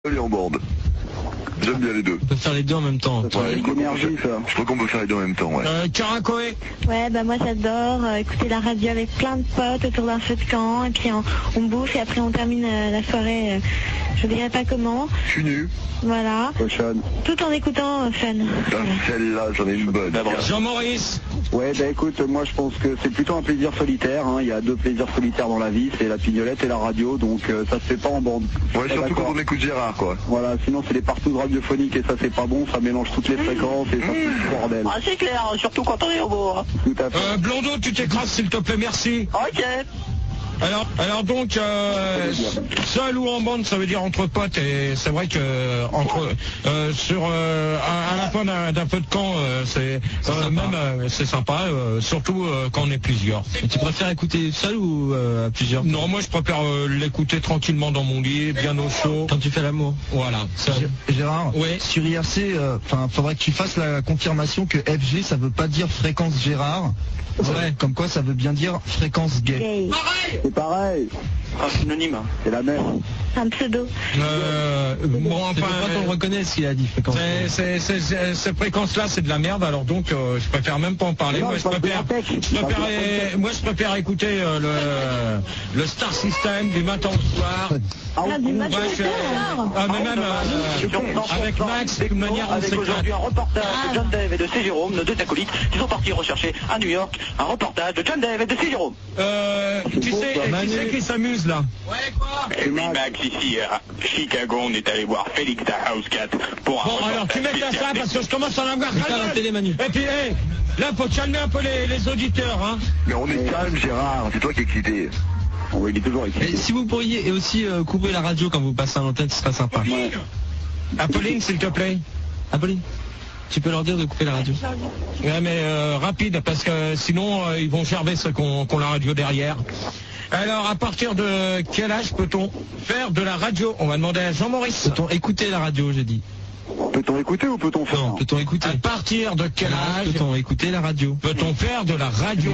Et en bande. J'aime bien les deux. On peut faire les deux en même temps. Ouais, je crois qu'on peut faire les deux en même temps, ouais. Cara Coé. Ouais, bah moi j'adore écouter la radio avec plein de potes autour d'un feu de camp, et puis on bouffe et après on termine la soirée, je dirais pas comment. Je suis nu. Voilà. Prochaine. Tout en écoutant Fun. Voilà. Celle-là, j'en ai une bonne. Jean-Maurice. Ouais, bah écoute, moi je pense que c'est plutôt un plaisir solitaire, hein. Il y a deux plaisirs solitaires dans la vie, c'est la pignolette et la radio, donc ça se fait pas en bande. Ouais, surtout quand on écoute Gérard, quoi. Voilà, sinon c'est les partout radiophoniques et ça c'est pas bon, ça mélange toutes les fréquences et ça c'est du bordel. Ah c'est clair, surtout quand on est au beau. Hein. Tout à fait. Blondeau, tu t'écrases s'il te plaît, merci. Ok. Alors donc, seul ou en bande, ça veut dire entre potes, et c'est vrai que à la fin d'un feu de camp, c'est sympa, surtout quand on est plusieurs. Et tu préfères écouter seul ou à plusieurs? Non, moi je préfère l'écouter tranquillement dans mon lit, bien au chaud. Quand tu fais l'amour. Voilà. Gérard, oui. Sur IRC, faudrait que tu fasses la confirmation que FG, ça veut pas dire fréquence Gérard. Ouais. Comme quoi, ça veut bien dire fréquence gay. C'est pareil. Un synonyme. C'est la même. Un pseudo. Bon, enfin, on reconnaît ce qu'il a dit, fréquence. Ces fréquences-là, c'est de la merde, alors donc je préfère même pas en parler. Non, Moi, je préfère écouter le Star System du matin au soir. Du matin au soir. Mais même avec Max, de toute manière, on avec aujourd'hui un reportage de John Dave et de C. Jérôme, nos deux acolytes, qui sont partis rechercher à New York un reportage de John Dave et de C. Jérôme. Qui c'est qui s'amuse là? Ouais, quoi? Max, ici à Chicago, on est allé voir Félix à Housecat pour un Bon, alors tu mets ça parce que je commence à en avoir la télé, Manu. Et puis, là, faut calmer un peu les auditeurs, hein. Mais on est calme, Gérard, c'est toi qui es excité. Oh, il est toujours excité. Et si vous pourriez aussi couper la radio quand vous passez à l'antenne, ce serait sympa. Ouais. Apolline, s'il te plaît. Apolline, tu peux leur dire de couper la radio. Ouais, mais rapide, parce que sinon, ils vont gerber ceux qui ont la radio derrière. Alors, à partir de quel âge peut-on faire de la radio? On va demander à Jean-Maurice. Peut-on écouter la radio, j'ai dit? Peut-on écouter ou peut-on faire? Non, peut-on écouter? À partir de quel âge peut-on écouter la radio? Peut-on faire de la radio?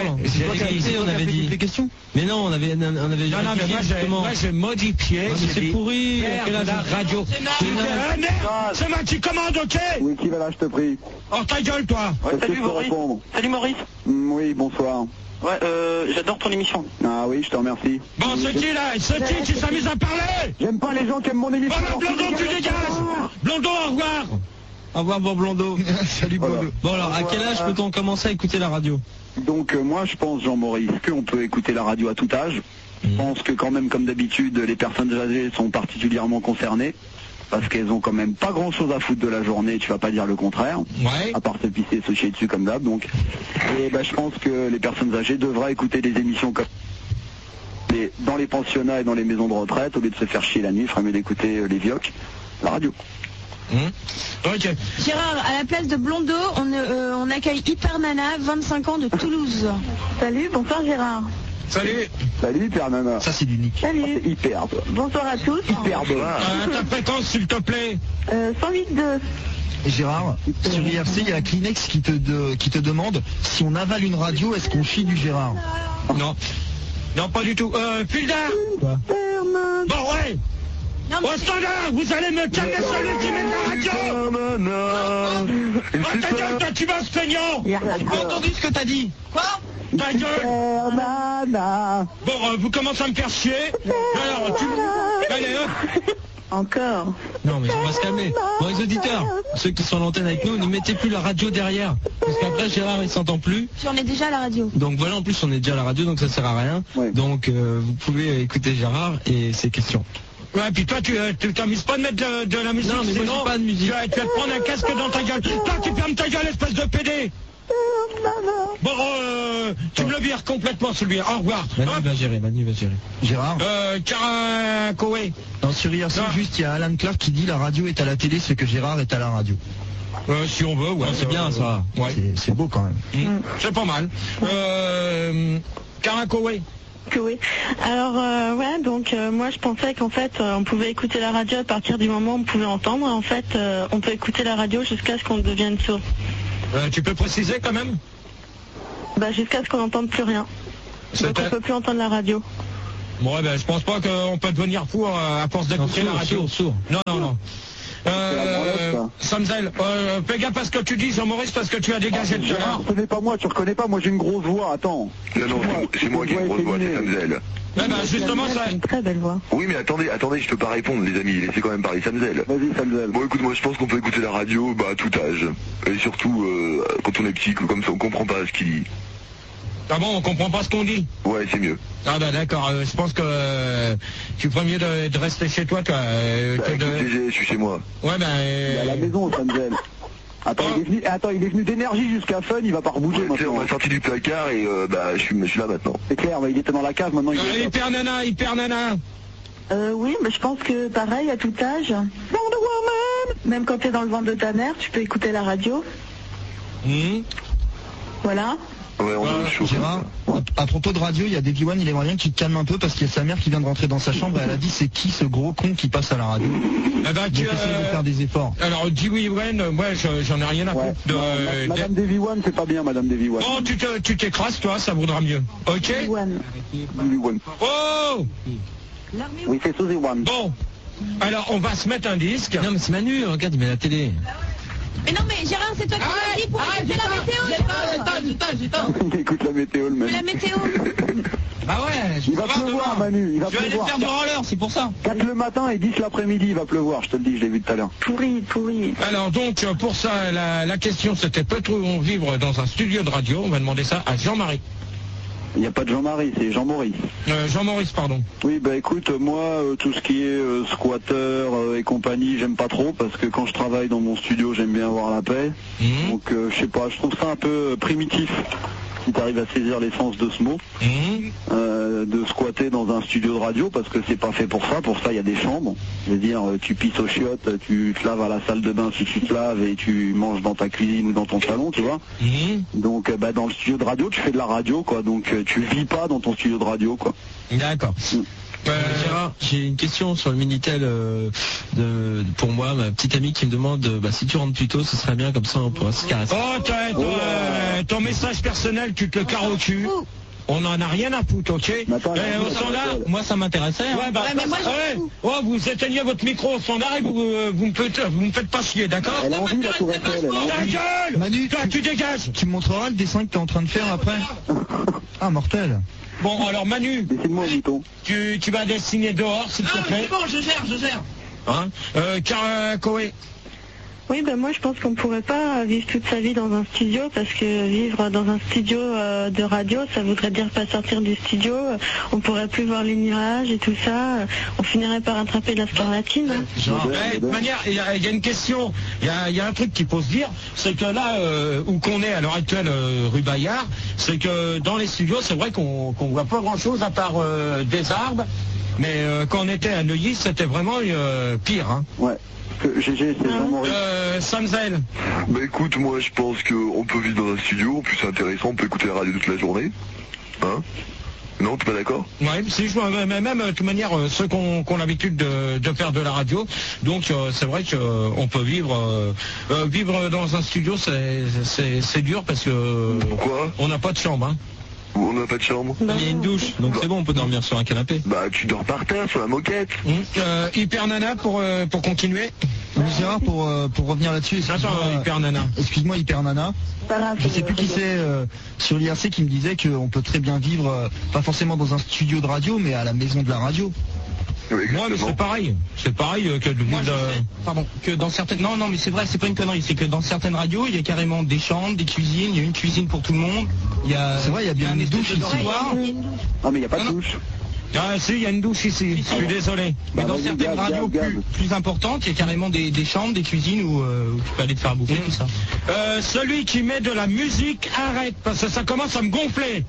On avait dit les questions. Mais non, on avait Non, mais moi j'ai modifié. C'est pourri. Faire de la radio. C'est moi qui commande, ok? Oui, qui va là, je te prie. Oh, ta gueule, toi. Ouais, salut Maurice. Salut Maurice. Oui, bonsoir. Ouais, j'adore ton émission. Ah oui, je te remercie. Bon, c'est qui là? C'est qui s'amuse à parler? J'aime pas les gens qui aiment mon émission. Oh, Blondeau, tu dégages. Blondeau, au revoir. Au revoir, bon Blondeau. Salut, voilà. Blondeau. Bon, alors, à quel âge peut-on commencer à écouter la radio? Donc, moi, je pense, Jean-Maurice, qu'on peut écouter la radio à tout âge. Je pense que quand même, comme d'habitude, les personnes âgées sont particulièrement concernées. Parce qu'elles ont quand même pas grand chose à foutre de la journée, tu vas pas dire le contraire. Ouais. À part se pisser, se chier dessus comme d'hab, donc. Et je pense que les personnes âgées devraient écouter des émissions comme dans les pensionnats et dans les maisons de retraite, au lieu de se faire chier la nuit, il ferait mieux d'écouter les vioques, la radio. Ok. Gérard, à la place de Blondeau, on accueille Hyper Nana, 25 ans de Toulouse. Salut, bonsoir Gérard. Salut. Salut, Hyper Nana. Ça, c'est du nick. Salut. C'est hyper, toi. Bonsoir à tous. Hyper bon. Ta fréquence, s'il te plaît. 108.2. Et Gérard, sur IRC, il y a Kleenex qui te demande si on avale une radio, est-ce qu'on chie du Gérard? Non. Non, pas du tout. Fulda. Quoi? Bon, ouais. Au standard, vous allez me calmer celui qui met de la radio. Oh, ta gueule, toi, tu vas se feignant. J'ai pas entendu ce que t'as dit. Quoi? Ta gueule. Bon, vous commencez à me faire chier. Alors, allez, hop. Encore. Non, mais on va se calmer. Bon, les auditeurs, ceux qui sont à l'antenne avec nous, ne mettez plus la radio derrière. Parce qu'après, Gérard, il s'entend plus. Si on est déjà à la radio. Donc voilà, en plus, on est déjà à la radio, donc ça sert à rien. Ouais. Donc, vous pouvez écouter Gérard et ses questions. Ouais, puis toi, tu t'amuses pas de mettre de la musique. Non, mais moi, sinon, j'ai pas de musique. Tu vas te prendre un casque dans ta gueule. Toi, tu fermes ta gueule, espèce de PD. Bon, tu me le vires complètement, celui-là. Au revoir. Manu va gérer. Gérard Cara Coé. Non, sur IRC, juste, il y a Alan Clark qui dit la radio est à la télé, ce que Gérard est à la radio. Si on veut, ouais. C'est bien, ça. Ouais. C'est beau, quand même. C'est pas mal. Cara Coé. Oui. Alors ouais, donc moi je pensais qu'en fait on pouvait écouter la radio à partir du moment où on pouvait entendre. En fait, on peut écouter la radio jusqu'à ce qu'on devienne sourd. Tu peux préciser quand même? Jusqu'à ce qu'on n'entende plus rien. Donc on peut plus entendre la radio. Bon, ben, je pense pas qu'on peut devenir fou à force d'écouter la radio. Sourd. Non. Samzel, fais gaffe à ce que tu dis, Jean-Maurice, parce que tu as dégagé de l'heure. Tu reconnais pas moi, tu reconnais pas, moi j'ai une grosse voix, attends. Non, c'est moi qui ai une grosse voix, c'est Samzel. Justement, ça... une très belle voix. Oui, mais attendez, je peux pas répondre, les amis, laissez quand même parler Samzel. Vas-y, Samzel. Bon, écoute, moi je pense qu'on peut écouter la radio à tout âge. Et surtout, quand on est petit, comme ça, on comprend pas ce qu'il dit. Ah bon, on comprend pas ce qu'on dit? Ouais, c'est mieux. Ah bah d'accord, je pense que tu ferais mieux de rester chez toi, toi. Écoutez, je suis chez moi. Ouais, Il est à la maison, Samzel. Attends, il est venu d'énergie jusqu'à Fun, il va pas rebouger maintenant. On m'a sorti du placard et je suis là maintenant. C'est clair, il était dans la cave, maintenant il est... Hyper nana. Oui, mais je pense que pareil, à tout âge. Wonder Woman. Même quand t'es dans le ventre de ta mère, tu peux écouter la radio. Voilà. Ouais, on est chaud. Gérard, à propos de radio, il y a Davy One, il aimerait bien qu'il te calme un peu parce qu'il y a sa mère qui vient de rentrer dans sa chambre et elle a dit c'est qui ce gros con qui passe à la radio. Tu essaies de faire des efforts. Alors Davy One, moi j'en ai rien à foutre. Madame Davy One, c'est pas bien, Madame Davy One. Oh, tu t'écrases toi, ça vaudra mieux. Ok. Davy One. Oh. Oui, c'est Suzy One. Bon. Alors on va se mettre un disque. Non mais c'est Manu, regarde, il met la télé. Mais non, mais Gérard, c'est toi qui m'as dit pour écouter la météo. Il écoute la météo, le Manu. La météo. Bah ouais, il va pleuvoir, Manu, il va pleuvoir. Je vais aller faire du roller, c'est pour ça. 4 le matin et 10 l'après-midi, il va pleuvoir, je te le dis, je l'ai vu tout à l'heure. Pourri. Alors donc, pour ça, la question c'était peut-on vivre dans un studio de radio? On va demander ça à Jean-Marie. Il n'y a pas de Jean-Marie, c'est Jean-Maurice. Jean-Maurice, pardon. Oui, bah écoute, moi, tout ce qui est squatter et compagnie, j'aime pas trop, parce que quand je travaille dans mon studio, j'aime bien avoir la paix. Donc, je sais pas, je trouve ça un peu primitif, si tu arrives à saisir l'essence de ce mot, de squatter dans un studio de radio, parce que c'est pas fait pour ça il y a des chambres. Je veux dire, tu pisses aux chiottes, tu te laves à la salle de bain si tu te laves, et tu manges dans ta cuisine ou dans ton salon, tu vois. Donc, dans le studio de radio, tu fais de la radio, quoi, donc tu vis pas dans ton studio de radio, quoi. D'accord. Gérard, j'ai une question sur le Minitel pour moi, ma petite amie qui me demande si tu rentres plus tôt, ce serait bien, comme ça on pourra se caresser. Oh, ton message personnel, tu te le carres au cul. On n'en a rien à foutre, ok? Au standard, moi ça m'intéressait. Mais moi, vous éteignez votre micro au standard et vous me faites pas chier, d'accord? Elle a envie, la tour Eiffel, elle a envie. Ta gueule! Manu, toi, tu dégages! Tu me montreras le dessin que tu es en train de faire après? Ah, mortel. Bon, alors Manu, dessine-moi un mouton. Tu vas dessiner dehors, s'il te plaît. Bon, je gère. Hein? Koé. Oui, moi je pense qu'on ne pourrait pas vivre toute sa vie dans un studio, parce que vivre dans un studio de radio, ça voudrait dire pas sortir du studio, on pourrait plus voir les nuages et tout ça, on finirait par attraper la scarlatine. De toute manière, il y a une question, il y a un truc qu'il faut se dire, c'est que là où qu'on est à l'heure actuelle, rue Bayard, c'est que dans les studios, c'est vrai qu'on voit pas grand chose à part des arbres, mais quand on était à Neuilly, c'était vraiment pire. Hein. Ouais. GG, c'est Jean-Maurice. Samzel. Bah écoute, moi je pense qu'on peut vivre dans un studio, en plus c'est intéressant, on peut écouter la radio toute la journée. Hein? Non, t'es pas d'accord? Ouais, si je vois, même de toute manière, ceux qui ont l'habitude de faire de la radio, donc c'est vrai qu'on peut vivre dans un studio, c'est dur parce que pourquoi? On n'a pas de chambre, hein. On n'a pas de chambre. Il y a une douche, donc c'est bon, on peut dormir sur un canapé. Bah tu dors par terre, sur la moquette. Hyper Nana pour continuer. Oui, Gérard, pour revenir là-dessus, Hyper Nana. Excuse-moi, Hyper Nana. Je sais plus qui c'est sur l'IRC qui me disait qu'on peut très bien vivre, pas forcément dans un studio de radio, mais à la maison de la radio. Oui, moi, mais c'est pareil. C'est pareil que que dans certaines... Non, mais c'est vrai, c'est pas une connerie. C'est que dans certaines radios, il y a carrément des chambres, des cuisines, il y a une cuisine pour tout le monde. C'est vrai, il y a bien une douche ici. Ah, mais il n'y a pas de douche. Ah si, il y a une douche ici, je suis désolé. Mais dans certaines radios plus importantes, il y a carrément des chambres, des cuisines où tu peux aller te faire bouffer, tout ça. Celui qui met de la musique, arrête, parce que ça commence à me gonfler.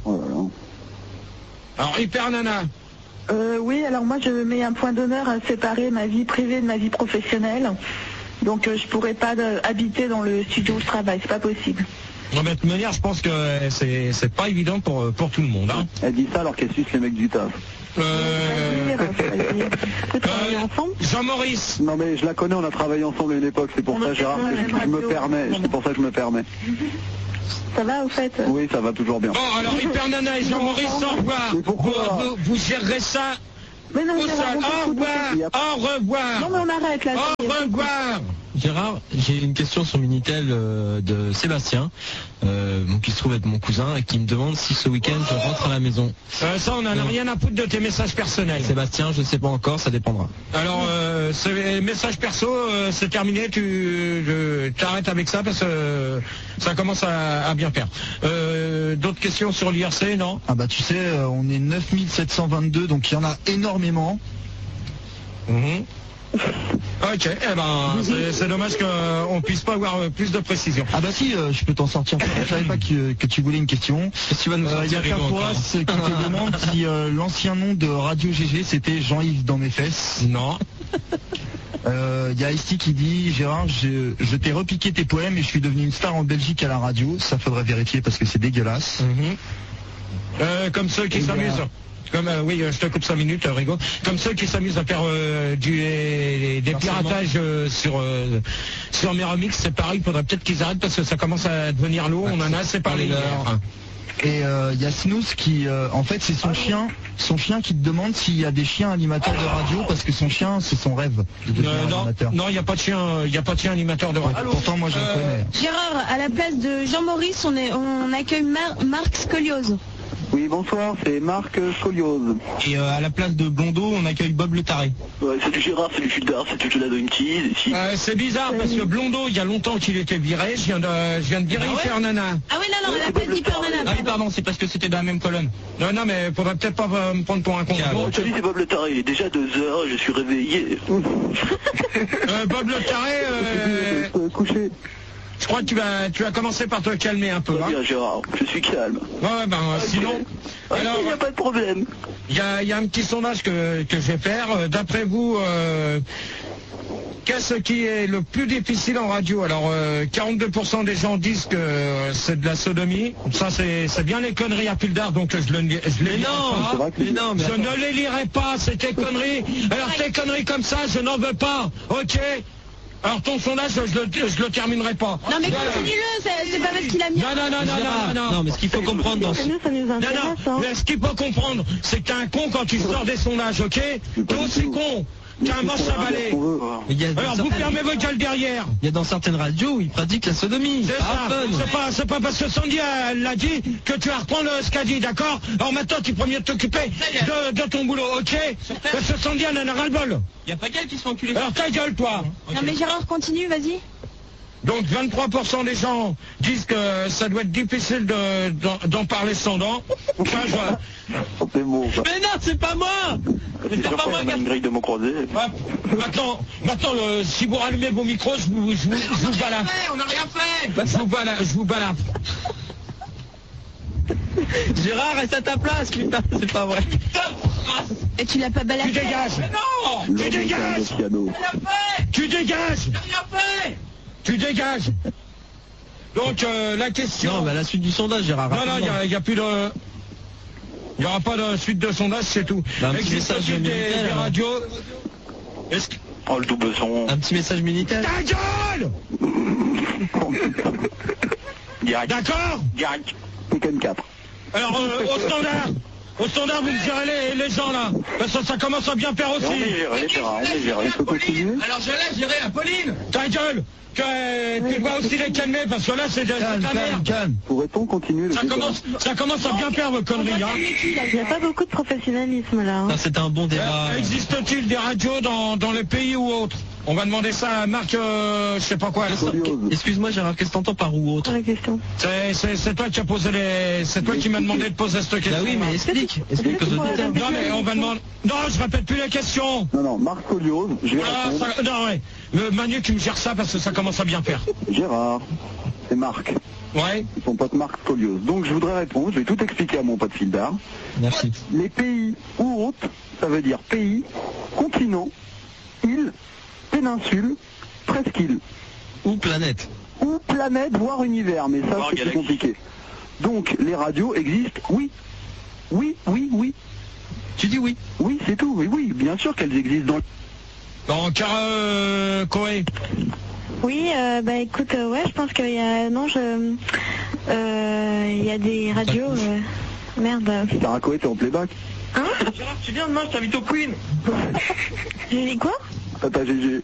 Alors, Hyper Nana. Oui, alors moi je mets un point d'honneur à séparer ma vie privée de ma vie professionnelle. Donc je pourrais pas habiter dans le studio où je travaille, c'est pas possible. Non, mais de toute manière, je pense que c'est pas évident pour tout le monde. Hein. Elle dit ça alors qu'elle suce les mecs du taf. Jean-Maurice. Non mais je la connais, on a travaillé ensemble à une époque, c'est pour ça Gérard que je me permets. C'est pour ça que je me permets. Ça va au fait? Oui, ça va toujours bien. Bon, alors Hyper Nana et Jean-Maurice, au revoir. Vous gérerez ça. Mais non, Au revoir. Au revoir. Non mais on arrête là. Au revoir. Gérard, j'ai une question sur Minitel de Sébastien, qui se trouve être mon cousin, et qui me demande si ce week-end je rentre à la maison. Ça, on n'en a rien à foutre de tes messages personnels. Sébastien, je sais pas encore, ça dépendra. Alors, ce message perso, c'est terminé, tu t'arrêtes avec ça parce que ça commence à bien faire. D'autres questions sur l'IRC, non? Ah bah tu sais, on est 9722, donc il y en a énormément. Ok, eh ben, c'est dommage qu'on puisse pas avoir plus de précision. Ah bah si, je peux t'en sortir. Je savais pas que tu voulais une question. Tu vas nous Il y a Capois qui te demande si l'ancien nom de Radio GG c'était Jean-Yves dans mes fesses. Non. Il y a Isti qui dit Gérard, je t'ai repiqué tes poèmes et je suis devenu une star en Belgique à la radio. Ça faudrait vérifier parce que c'est dégueulasse. Comme ceux qui s'amusent. Comme oui, je te coupe 5 minutes, Rigo. Comme ceux qui s'amusent à faire des piratages sur mes remix, c'est pareil. Il faudrait peut-être qu'ils arrêtent parce que ça commence à devenir lourd. On en a assez parlé hier. Et il y a Snooze qui, en fait, c'est son chien qui te demande s'il y a des chiens animateurs de radio parce que son chien, c'est son rêve de devenir animateur. Non, il n'y a pas de chien, animateur de radio. Pourtant, moi, je le connais. Gérard, à la place de Jean-Maurice, on accueille Marc Scoliose. Oui, bonsoir, c'est Marc Scoliose. Et à la place de Blondeau, on accueille Bob le Taré. Ouais, salut Gérard, salut Gildard, salut Jonathan Unti. C'est bizarre parce que Blondeau, il y a longtemps qu'il était viré. Je viens de virer Hyper Nana. Ah oui, non, on appelle Hyper Nana. Ah oui, pardon, c'est parce que c'était dans la même colonne. Non, mais faudrait peut-être pas me prendre pour un con. Salut, c'est Bob le Taré, il est déjà 2h, je suis réveillé. Bob le Taré, coucher. je crois que tu vas commencer par te calmer un peu. Bien Gérard, je suis calme. Ouais, ben sinon... Alors, il n'y a pas de problème. Il y a un petit sondage que je vais faire. D'après vous, qu'est-ce qui est le plus difficile en radio? Alors, 42% des gens disent que c'est de la sodomie. Ça, c'est bien les conneries à Pildar, donc je les lirai pas. Je ne les lirai pas, c'est tes conneries. Alors, tes conneries comme ça, je n'en veux pas. Ok? Alors ton sondage, je le terminerai pas. Non mais continue-le, c'est pas parce qu'il a mis... Non, mais ce qu'il faut comprendre dans ce... mais ce qu'il faut comprendre, c'est que t'es un con quand tu sors des sondages, ok? Toi aussi con. T'es un manche à balai. Alors vous fermez votre gueule derrière. Il y a dans certaines radios où ils pratiquent la sodomie. C'est pas parce que Sandy l'a dit que tu vas reprendre ce qu'a dit, d'accord? Alors maintenant tu peux mieux t'occuper de ton boulot, ok? Parce que Sandy elle en a ras-le-bol. Il n'y a pas qu'elle qui se fait enculer. Alors ta gueule toi. Non mais Gérard, continue, vas-y. Donc 23% des gens disent que ça doit être difficile d'en parler sans dents. Enfin, C'est beau, ça. Mais non, c'est pas moi. C'est sûr qu'on a une grille de mots croisés. Maintenant, si vous rallumez vos micros, je vous balade. On n'a rien fait. Je vous balade. Gérard, reste à ta place, putain, c'est pas vrai. Et tu l'as pas baladé. Tu dégages. Non, tu dégages. Tu dégages. Tu dégages. Donc la question... Non, mais à la suite du sondage, Gérard. Non, il n'y a plus de... Il n'y aura pas de suite de sondage, c'est tout. Un petit message des radios... Oh, le double son. Un petit message Minitel. Ta gueule. Direct. D'accord. Direct. Tekken 4. Alors au standard, vous me gérez les gens là, parce que ça commence à bien faire aussi. On est géré. Alors je laisse gérer Apolline. Ta gueule. Tu dois aussi les calmer parce que là c'est de ta merde. Pourrait-on continuer Ça commence à bien faire vos conneries. Hein. Il n'y a pas beaucoup de professionnalisme là. Hein. C'est un bon débat. Existe-t-il des radios dans les pays ou autres? On va demander ça à Marc, je sais pas quoi. Excuse-moi Gérard, qu'est-ce que t'entends par ou autre? C'est toi qui as posé c'est toi qui m'as demandé de poser cette question. Bah oui, mais explique aux auditeurs. Non mais on va demander... Non, je répète plus les questions. Non, Marc Scoliose, je vais répondre. Non, ouais. Manu, tu me gères ça parce que ça commence à bien faire. Gérard, c'est Marc. Ouais. Son pote Marc Scoliose. Donc je voudrais répondre, je vais tout expliquer à mon pote Fildar. Merci. Les pays ou autres, ça veut dire pays, continent, île, péninsule, presqu'île. Ou planète. Ou planète, voire univers, mais ça c'est plus compliqué. Donc les radios existent, oui. Tu dis oui. Oui, c'est tout, oui, bien sûr qu'elles existent dans... Donc, Koé. Oui, bah écoute, ouais, je pense qu'il y a... Non, il y a des radios... Merde. Sarah Koé, t'es en playback? Hein? Gérard, tu viens demain, je t'invite au Queen. J'ai dit quoi? Attends, GG.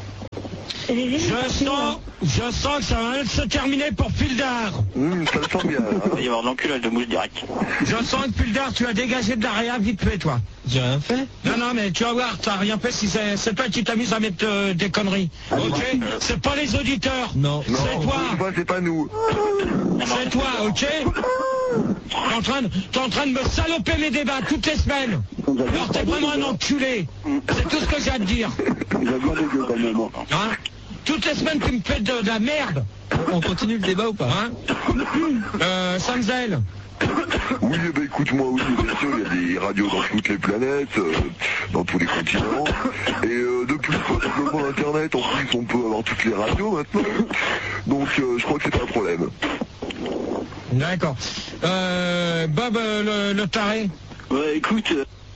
Je sens que ça va se terminer pour Pildar. Ça le sent bien. Il va y avoir de l'enculage de mouche direct. Je sens que Pildar, tu as dégagé de la réa vite fait, toi. J'ai rien fait. Non, mais tu vas voir, t'as rien fait si c'est toi qui t'amuses à mettre des conneries. Ok? C'est pas les auditeurs. Non. C'est toi. C'est pas nous. C'est toi, ok? T'es en train de me saloper mes débats toutes les semaines. Alors t'es vraiment un enculé. C'est tout ce que j'ai à te dire. Il a bien des gueux quand même. Hein? Toutes les semaines tu me fais de la merde. On continue le débat ou pas? Hein? Samzel. Oui, bah écoute-moi, oui, bien sûr, il y a des radios dans toutes les planètes, dans tous les continents. Et depuis le développement d'Internet, en plus, on peut avoir toutes les radios maintenant. Donc, je crois que c'est pas un problème. D'accord. Bob le taré. Ouais, écoute...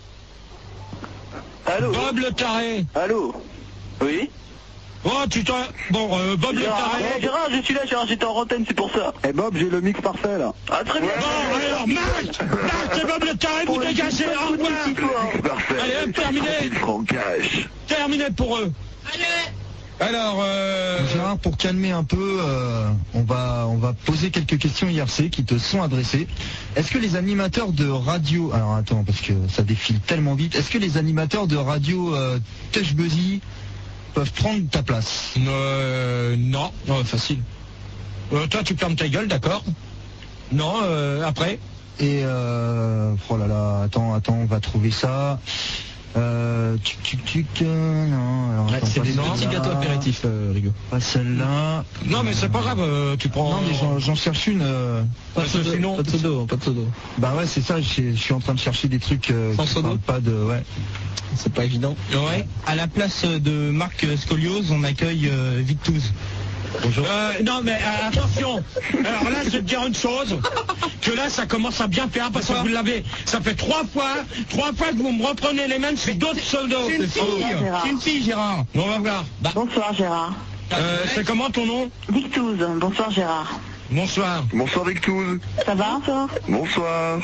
Allô? Bob le taré. Allô? Oui? Oh, Bon, Bob le taré. Gérard, je suis là, Gérard, j'étais en antenne, c'est pour ça. Eh Bob, j'ai le mix parfait là. Ah, très bien. Bon, alors, Marc, c'est Bob le taré, vous dégagez, au revoir. Parfait. Allez, hop, terminé. Terminé pour eux. Allez. Alors, Gérard, pour calmer un peu, on va poser quelques questions IRC qui te sont adressées. Est-ce que les animateurs de radio... Alors attends, parce que ça défile tellement vite. Est-ce que les animateurs de radio Touch Buzzy peuvent prendre ta place? Non, facile. Toi, tu fermes ta gueule, d'accord? Non, après. Et oh là là, attends, on va trouver ça. Non, alors attends, c'est des pas petits celle-là. gâteaux apéritifs, Rigo. Pas celle-là. Non, mais c'est pas grave, tu prends... Non, mais j'en cherche une. Pas de sodo. Bah ouais, c'est ça, je suis en train de chercher des trucs Sans qui sodo. parlent pas de... Ouais. C'est pas évident. Ouais. À la place de Marc Scoliose, on accueille Victouz. Bonjour. Non, mais attention. Alors là, je vais te dire une chose, que là, ça commence à bien faire, parce que vous l'avez... Ça fait trois fois que vous me reprenez les mêmes sur d'autres pseudos. C'est une fille, Gérard. On va voir. Bonsoir Gérard. C'est comment ton nom? Victouz, bonsoir Gérard. Bonsoir. Bonsoir Victouz. Ça va? Bonsoir.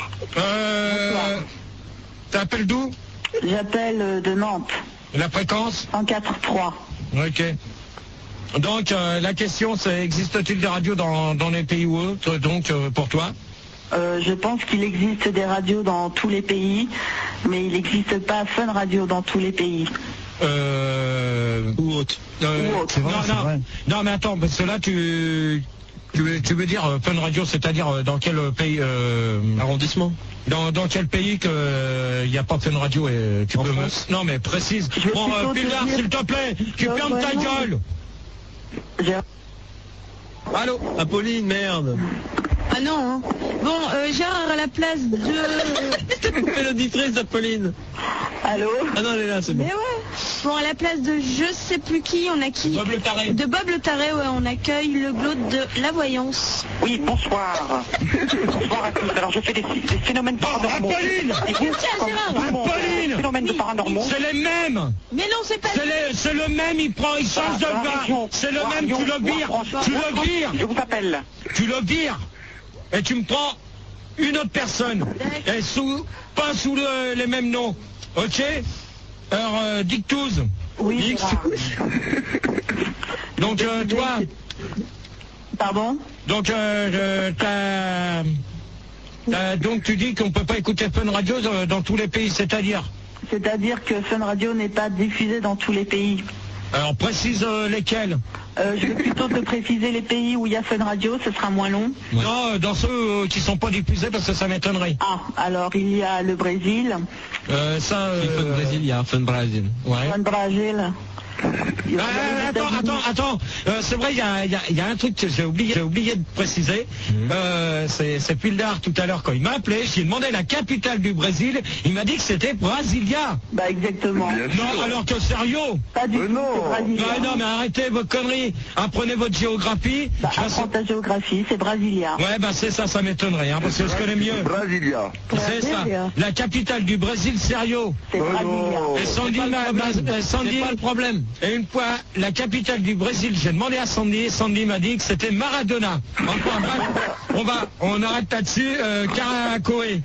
T'appelles d'où? J'appelle de Nantes, La fréquence? en 4-3. Ok. Donc, la question, c'est existe-t-il des radios dans les pays ou autres, donc, pour toi? Je pense qu'il existe des radios dans tous les pays, mais il n'existe pas Fun Radio dans tous les pays. Ou autre. C'est vrai, c'est vrai. Non, mais attends, parce que là, tu veux dire Fun Radio, c'est-à-dire dans quel pays Arrondissement. Dans quel pays que il n'y a pas Fun Radio et tu En peux France. Non, mais précise. Je vais Bon, plutôt te Pildar, dire- s'il te plaît, tu fermes ta gueule. Allô? Apolline, merde. Ah non, hein. Bon, Gérard, à la place de... T'as coupé l'auditrice d'Apolline. Allô? Ah non, elle est là, c'est bon. Mais ouais. Bon, à la place de je sais plus qui, on a qui? Bob le taré. De Bob le taré, ouais, on accueille le glaude de la voyance. Oui, bonsoir. Bonsoir à tous. Alors, je fais des phénomènes paranormaux. Apolline! Tiens, Gérard. Apolline! Phénomènes de paranormaux. C'est les mêmes. Mais non, c'est pas... C'est le même, il change de voix. C'est le même, tu le vires. Je vous appelle. Tu le vires. Et tu me prends une autre personne. Et pas sous les mêmes noms. Ok? Alors, Dictouz. Oui, Gérard. Donc, toi, Pardon? donc, donc tu dis qu'on peut pas écouter Fun Radio dans tous les pays, c'est-à-dire? C'est-à-dire que Fun Radio n'est pas diffusé dans tous les pays. Alors, précise lesquels? Je vais plutôt te préciser les pays où il y a Fun Radio, ce sera moins long. Ouais. Non, dans ceux qui sont pas diffusés parce que ça m'étonnerait. Ah, alors il y a le Brésil, Fun Brésil, il y a Fun Brésil. Ouais. Fun Brésil, Attends. C'est vrai, il y a un truc que j'ai oublié de préciser. C'est Pildar tout à l'heure quand il m'a appelé, j'ai demandé la capitale du Brésil. Il m'a dit que c'était Brasilia. Bah exactement. Non, alors que sérieux. Pas du tout. Non, mais arrêtez vos conneries. Apprenez votre géographie. Apprends ta géographie, c'est Brasilia. Ouais, bah c'est ça m'étonnerait, parce que je connais mieux. Brasilia. C'est ça. La capitale du Brésil, sérieux. C'est Brasilia. Et Sandy, c'est pas le problème. Et une fois, la capitale du Brésil, j'ai demandé à Sandy, et Sandy m'a dit que c'était Maradona. Enfin bref, on arrête là-dessus, Caracoé.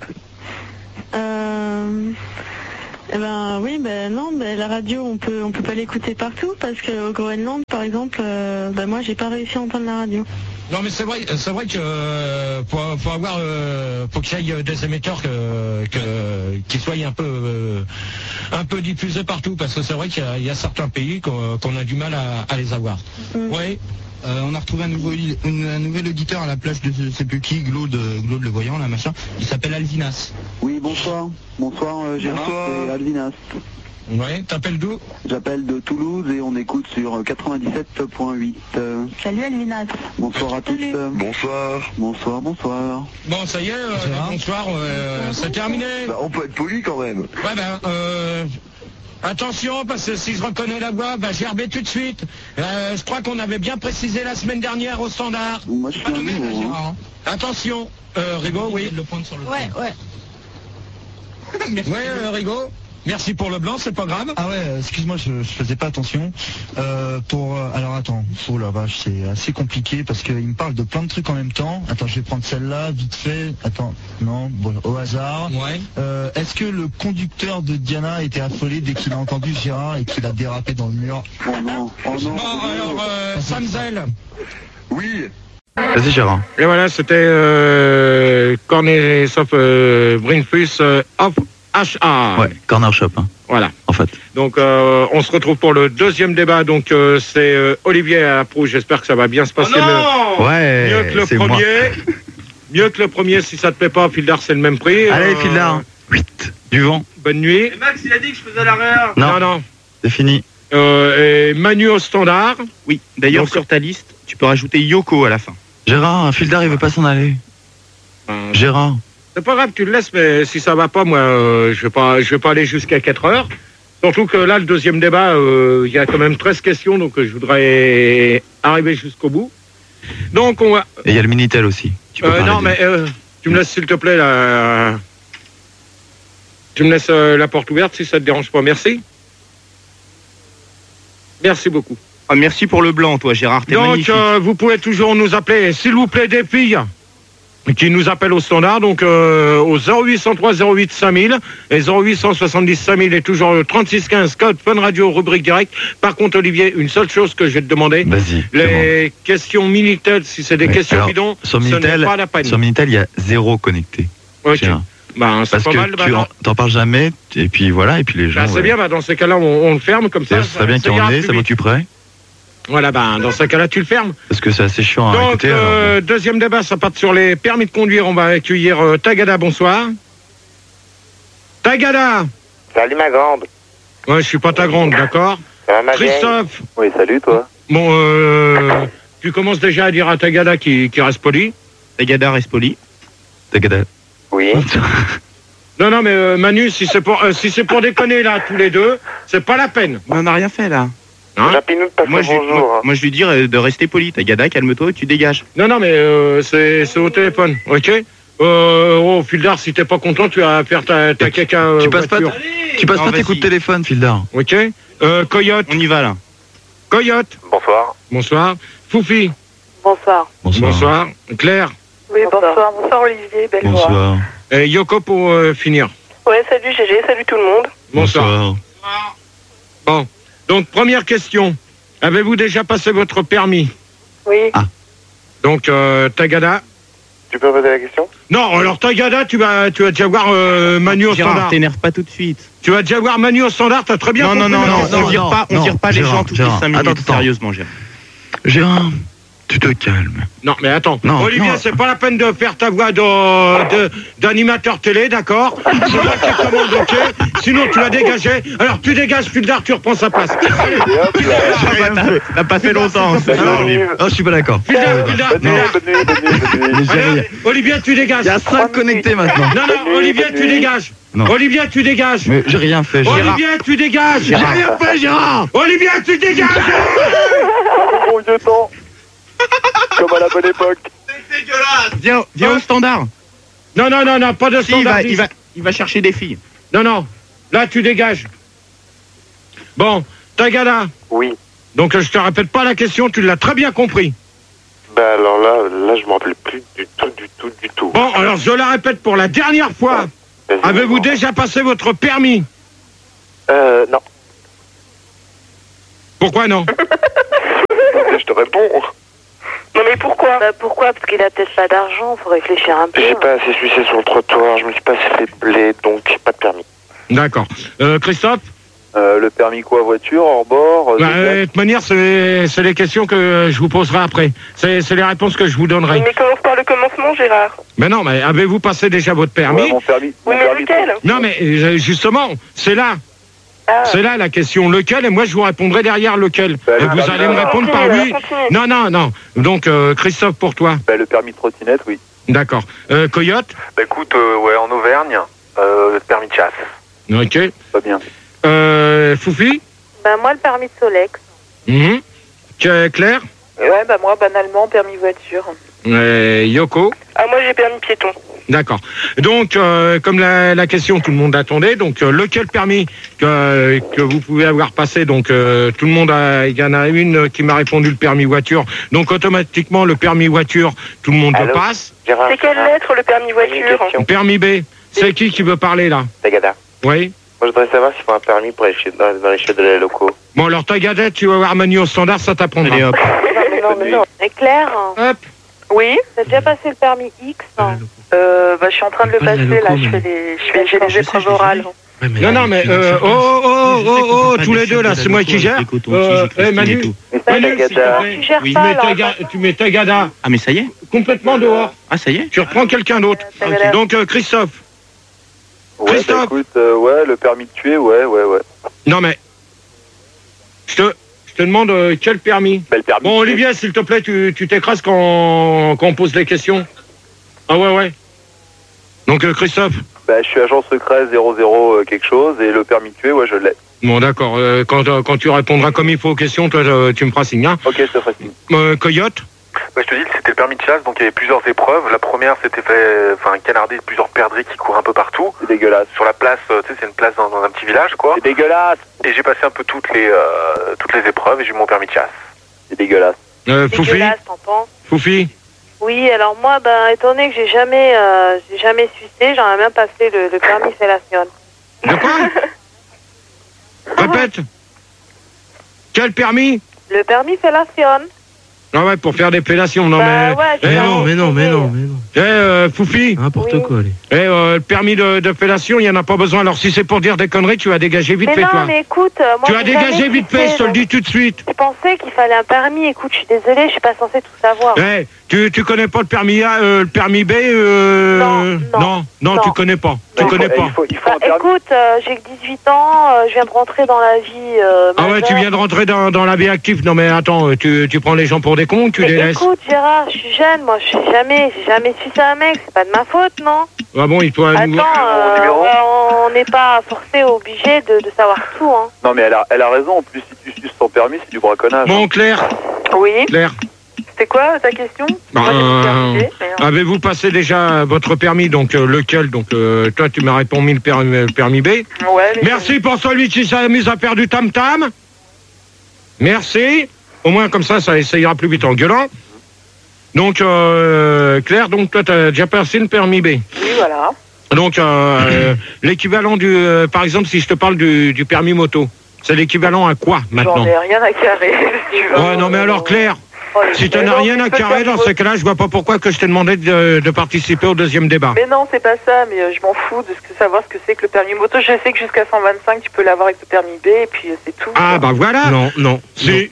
Eh ben oui, non, la radio on peut pas l'écouter partout parce qu'au Groenland par exemple, moi j'ai pas réussi à entendre la radio. Non mais c'est vrai que faut qu'il y ait des émetteurs qui soient un peu diffusés partout parce que c'est vrai qu'il y a certains pays qu'on a du mal à les avoir. Oui. On a retrouvé un nouvel auditeur à la plage de je sais plus qui, Glaude le voyant, là, machin. Il s'appelle Alvinas. Oui, bonsoir. Bonsoir Gérard, c'est Alvinas. Ouais, t'appelles d'où? J'appelle de Toulouse et on écoute sur 97.8. Salut Alvinas. Bonsoir à tous. Bonsoir. Bonsoir. Bon, ça y est, bonsoir, c'est terminé. Bah, on peut être poli quand même. Ouais, attention, parce que si je reconnais la voix, gerbez tout de suite. Je crois qu'on avait bien précisé la semaine dernière au standard. Moi, je suis un nouveau. Attention, Rigaud, oui. Le point sur le Ouais. Ouais, Rigaud. Merci pour le blanc, c'est pas grave. Ah ouais, excuse-moi, je faisais pas attention. Alors attends, oh la vache, c'est assez compliqué parce qu'il me parle de plein de trucs en même temps. Attends, je vais prendre celle-là, vite fait. Attends, non, bon, au hasard. Ouais. Est-ce que le conducteur de Diana était affolé dès qu'il a entendu Gérard et qu'il a dérapé dans le mur? Oh non. Bon, alors, Samzel. Oui. Vas-y Gérard. Et voilà, c'était Cornet sauf Brinfus off. HA. Ouais, Corner Shop. Voilà. En fait. Donc on se retrouve pour le deuxième débat. Donc c'est Olivier à Prou. J'espère que ça va bien se passer. Ouais. Mieux que le premier. Mieux que le premier. Si ça te plaît pas, Fildar, c'est le même prix. Allez, Fildar. 8. Du vent. Bonne nuit. Et Max, il a dit que je faisais l'arrière. Non. C'est fini. Et Manu au standard. Oui. D'ailleurs, Donc, sur ta liste, tu peux rajouter Yoko à la fin. Gérard, Fildar, il veut pas s'en aller. Gérard. C'est pas grave, tu le laisses, mais si ça va pas, moi, je vais pas aller jusqu'à 4 heures. Surtout que là, le deuxième débat, il y a quand même 13 questions, donc je voudrais arriver jusqu'au bout. Donc on va... Et il y a le Minitel aussi. Non, mais tu me laisses, s'il te plaît, tu me laisses la porte ouverte, si ça te dérange pas. Merci. Merci beaucoup. Ah, merci pour le blanc, toi, Gérard. T'es magnifique. Donc, vous pouvez toujours nous appeler, s'il vous plaît, des filles qui nous appellent au standard, donc au 0803 08 5000 et 0870 5000 et toujours le 3615 code Fun Radio rubrique direct. Par contre, Olivier, une seule chose que je vais te demander. Vas-y. Les questions Minitel, si c'est des questions alors, bidons, sur ce Minitel, n'est pas la peine. Sur Minitel, il y a 0 connecté. Ok. C'est parce pas que mal. tu t'en parles jamais, et puis voilà, et puis les gens... C'est bien, dans ces cas-là, on le ferme comme ça. Ça serait bien qu'il y en ait, ça m'occuperait. Voilà, dans ce cas-là, tu le fermes. Parce que c'est assez chiant à écouter. Donc, deuxième débat, ça part sur les permis de conduire. On va accueillir Tagada, bonsoir. Tagada. Salut ma grande. Ouais, je suis pas ta grande, d'accord. Christophe. Oui, salut toi. Bon, tu commences déjà à dire à Tagada qui reste poli. Tagada reste poli. Tagada. Oui. Non, mais Manu, si c'est pour déconner là, tous les deux, c'est pas la peine. Mais on n'a rien fait là. Hein? Moi, je lui dis de rester poli. Tagada, calme-toi, tu dégages. Non, mais c'est au téléphone, ok. Fildar, si t'es pas content, tu vas faire ta caca. Tu passes pas tes coups de téléphone, Fildar. Ok. Coyote. On y va là. Coyote. Bonsoir. Foufi. Bonsoir. Claire. Oui, bonsoir. Bonsoir Olivier, belle voix. Et Yoko pour finir. Ouais, salut Gégé, salut tout le monde. Bonsoir. Bon. Donc, première question. Avez-vous déjà passé votre permis? Oui. Donc, Tagada. Tu peux poser la question? Non, alors Tagada, tu vas déjà voir Manu au standard. T'énerve pas tout de suite. Tu vas déjà voir Manu au standard, t'as très bien compris. Non, on vire pas les gens toutes les 5 minutes, sérieusement, Gérard. Gérard, Tu te calmes. Non, mais attends. Non, Olivier, non. c'est pas la peine de faire ta voix d'animateur télé, d'accord? C'est moi qui commande, ok? Sinon, tu vas dégager. Alors, tu dégages, Fildar, tu reprends sa place. Allez, T'as pas fait longtemps. Oh, je suis pas d'accord. Fildar. Allez, Olivier, tu dégages. Il y a 5 connectés maintenant. Non, Olivier, tu dégages. Non. Olivier, tu dégages. Mais j'ai rien fait, Gérard. Olivier, tu dégages. J'ai rien fait, Gérard. Olivier, tu dégages. Bon vieux temps. Comme à la bonne époque. C'est dégueulasse. Viens au standard. Non, pas de Si, standard. il va chercher des filles. Non, là, tu dégages. Bon, Tagada. Oui. Donc, je te répète pas la question, tu l'as très bien compris. Bah alors là, je m'en rappelle plus du tout. Bon, alors, je la répète pour la dernière fois. Vas-y, Avez-vous déjà passé votre permis? Non. Pourquoi non? Je te réponds. Non mais pourquoi? Pourquoi? Parce qu'il a peut-être pas d'argent, faut réfléchir un peu. J'ai pas assez sucé sur le trottoir, je me suis pas assez fait blé, donc pas de permis. D'accord. Christophe? Le permis quoi, voiture, hors bord De toute manière, c'est les questions que je vous poserai après. C'est les réponses que je vous donnerai. Mais commence par le commencement, Gérard. Mais non, mais avez-vous passé déjà votre permis? Ouais, mon permis. Oui, mais lequel? Non, mais justement, c'est là. Ah. C'est là la question. Lequel? Et moi, je vous répondrai derrière lequel. Bah, Et vous allez me répondre par oui. Non. Donc, Christophe, pour toi. Bah, le permis de trottinette, oui. D'accord. Coyote? Bah écoute, ouais, en Auvergne, permis de chasse. Ok. Pas bien. Foufi? Bah moi le permis de Solex. Claire? Ouais, bah moi banalement permis voiture. Yoko? Ah moi j'ai permis piéton. D'accord. Donc, comme la question, tout le monde attendait, donc lequel permis que vous pouvez avoir passé, donc tout le monde il y en a une qui m'a répondu le permis voiture, donc automatiquement le permis voiture, tout le monde le passe. Gérard, C'est quelle lettre le permis voiture? Permis B, c'est qui veut parler là? Tagada. Oui. Moi je voudrais savoir s'il faut un permis pour aller dans les chefs de les locaux. Bon alors Tagada, tu vas voir Manu au standard, ça t'apprendra. Allez hop. Non. Et Claire? Hop. Oui. T'as déjà passé le permis X? Bah je suis en train de le passer là, j'ai les épreuves orales. Non, mais tous les deux là, c'est moi qui gère. Manu, tu mets Tagada. Ah mais ça y est. Complètement dehors. Ah ça y est. Tu reprends quelqu'un d'autre. Donc Christophe. Ouais, Christophe. bah, écoute, ouais, le permis de tuer, ouais. Non mais, je te demande quel permis. Bah, le permis Bon de tuer. Olivier, s'il te plaît, tu t'écrases quand on pose les questions. Ah ouais. Donc Christophe. Bah je suis agent secret 00 quelque chose et le permis de tuer, ouais, je l'ai. Bon d'accord, quand tu répondras comme il faut aux questions, toi tu me feras signe. Hein. Ok, c'est facile. Coyote. Bah, je te dis que c'était le permis de chasse, donc il y avait plusieurs épreuves. La première, c'était canarder plusieurs perdrix qui courent un peu partout. C'est dégueulasse. Sur la place, tu sais, c'est une place dans un petit village, quoi. C'est dégueulasse. Et j'ai passé un peu toutes les épreuves et j'ai eu mon permis de chasse. C'est dégueulasse. Foufi. Dégueulasse, t'en penses? Foufi. Oui, alors moi, étant donné que j'ai jamais sucé, j'aimerais bien passer le permis fellation. De quoi? Répète. Quel permis? Le permis fellation. Ah ouais, pour faire des pélations, non mais... Ouais, mais non. Foufi. N'importe Oui. quoi, allez. Le permis de fellation, il n'y en a pas besoin. Alors si c'est pour dire des conneries, tu vas dégager vite Mais fait, non, toi. mais écoute, moi Tu vas j'ai jamais dégager vite sucé, fait, je te le donc dis tout de suite. je pensais qu'il fallait un permis. Écoute, je suis désolée, je suis pas censée tout savoir. Tu connais pas le permis A, le permis B Non, tu connais pas. Tu connais pas. Il faut un permis. Écoute, j'ai que 18 ans, je viens de rentrer dans la vie. Ah ouais, majeure. tu viens de rentrer dans la vie active. Non mais attends, tu prends les gens pour des cons, tu Mais les laisses. écoute, Gérard, je suis jeune, moi, j'ai jamais sucé un mec, c'est pas de ma faute, non? Ah bon, il doit... Attends, on n'est pas forcé, obligé de savoir tout, hein. Non mais elle a raison, en plus si tu suces ton permis, c'est du braconnage. Bon, Claire. Oui. Claire. C'est quoi ta question? Avez-vous passé déjà votre permis, donc lequel? Donc toi tu m'as répondu le permis B. Ouais. Merci pour celui qui s'amuse à faire du tam-tam. Merci. Au moins comme ça ira plus vite en gueulant. Donc Claire, donc toi tu as déjà passé le permis B. Oui, voilà. Donc l'équivalent du... par exemple, si je te parle du permis moto, c'est l'équivalent à quoi maintenant? J'en ai rien à carrer. Ouais, non mais alors Claire, Si tu n'as rien à carrer, dans ce cas-là, je vois pas pourquoi que je t'ai demandé de participer au deuxième débat. Mais non, c'est pas ça, mais je m'en fous de savoir ce que c'est que le permis moto. Je sais que jusqu'à 125, tu peux l'avoir avec le permis B, et puis c'est tout. Ah, bah voilà. Non. Si.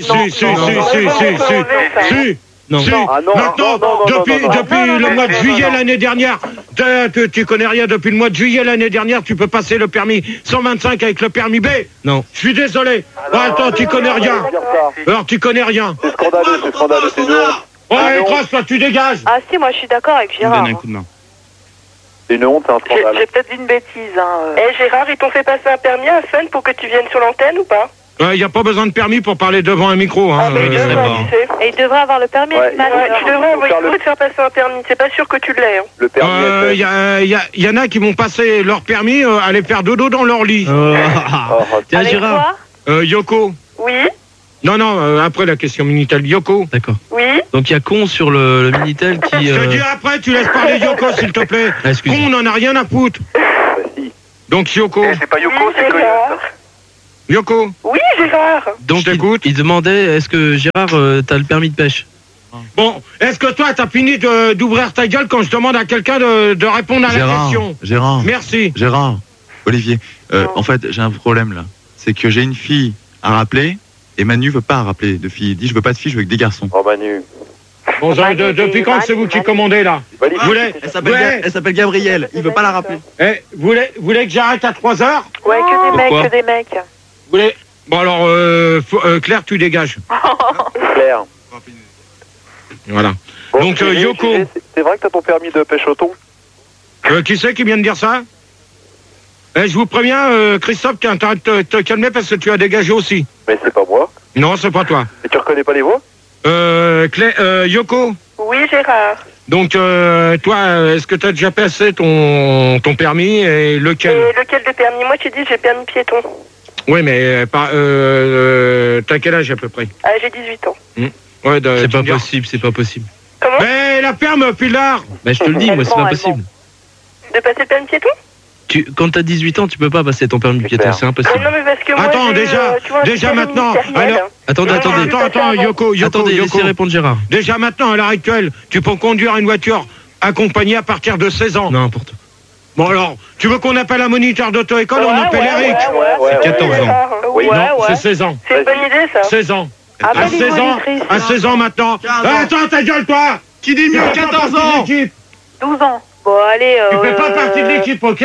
Non. Maintenant, depuis le mois de juillet l'année dernière, tu connais rien, depuis le mois de juillet l'année dernière, tu peux passer le permis 125 avec le permis B. Non. Je suis désolé. Attends, tu connais rien. Alors, tu connais rien. C'est scandaleux, c'est nous. Ouais, crosse, toi, tu dégages. Ah si, moi je suis d'accord avec Gérard. Donne un coup de main. C'est une honte, c'est un scandale. J'ai peut-être dit une bêtise. Gérard, ils t'ont fait passer un permis à Fun pour que tu viennes sur l'antenne ou pas? Il n'y a pas besoin de permis pour parler devant un micro. Hein, Et il devrait avoir le permis. Tu devrais envoyer te faire passer un permis. C'est pas sûr que tu l'aies. Le permis. Il y en a qui vont passer leur permis à aller faire dodo dans leur lit. Tiens, Avec Gérard. Yoko. Oui. Non, après la question Minitel. Yoko. D'accord. Oui. Donc il y a Con sur le Minitel qui... Je te dis après, tu laisses parler Yoko, s'il te plaît. Con, on n'en a rien à foutre. Donc Yoko. C'est pas Yoko, c'est Gérard. Yoko. Oui, Gérard. Donc il demandait, est-ce que Gérard, t'as le permis de pêche? Bon, est-ce que toi, t'as fini d'ouvrir ta gueule quand je demande à quelqu'un de répondre à la question? Gérard. Merci. Gérard. Olivier. En fait, j'ai un problème là. C'est que j'ai une fille à rappeler et Manu veut pas rappeler de fille. Il dit je veux pas de fille, je veux que des garçons. Oh Manu. Bon, depuis quand c'est vous qui commandez là? Elle s'appelle Gabrielle. Il veut pas la rappeler. Vous voulez que j'arrête à 3h? Ouais, que des mecs. Vous voulez? Bon alors, Claire, tu dégages. Claire. Voilà. Bon, donc Yoko. C'est vrai que t'as ton permis de pêche au thon? Qui c'est qui vient de dire ça? Je vous préviens, Christophe, t'as intérêt de te calmer parce que tu as dégagé aussi. Mais c'est pas moi. Non, c'est pas toi. Et tu reconnais pas les voix? Yoko. Oui, Gérard. Donc, toi, est-ce que tu as déjà passé ton permis et lequel? Et lequel de permis? Moi, tu dis j'ai permis piéton. Oui, mais t'as quel âge à peu près? J'ai 18 ans. Ouais, c'est pas possible. Comment? Mais la ferme, Pilar. Bah, je te le dis, moi, c'est pas possible. De passer le permis piéton? Quand t'as 18 ans, tu peux pas passer ton permis piéton, c'est impossible. Non, mais parce que moi, attends, déjà maintenant. Alors, attends, Yoko. Attendez, laissez répondre Gérard. Déjà maintenant, à l'heure actuelle, tu peux conduire une voiture accompagnée à partir de 16 ans. N'importe quoi. Bon alors, tu veux qu'on appelle un moniteur d'auto-école? On appelle Eric. C'est 14 ans. Oui, non, c'est 16 ans. C'est une bonne idée, ça. 16 ans. À 16 ans maintenant. Attends, ta gueule, toi. Qui dit mieux 14 ans? 12 ans. Bon, allez. Tu fais pas partie de l'équipe, ok?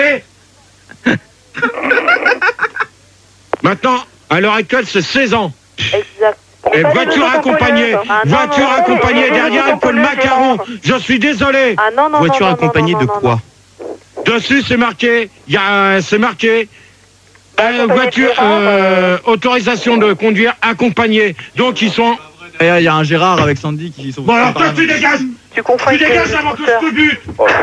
Maintenant, à l'heure actuelle, c'est 16 ans. Exact. Et voiture accompagnée. Voiture accompagnée derrière, il faut le macaron. Je suis désolé. Ah non, non, voiture accompagnée de quoi? Dessus, c'est marqué. C'est marqué. Voiture, autorisation de conduire accompagnée. Donc, ils sont. Il y a un Gérard avec Sandy qui sont. Bon, alors toi, tu dégages. Tu confonds. Tu dégages avant que je te bute.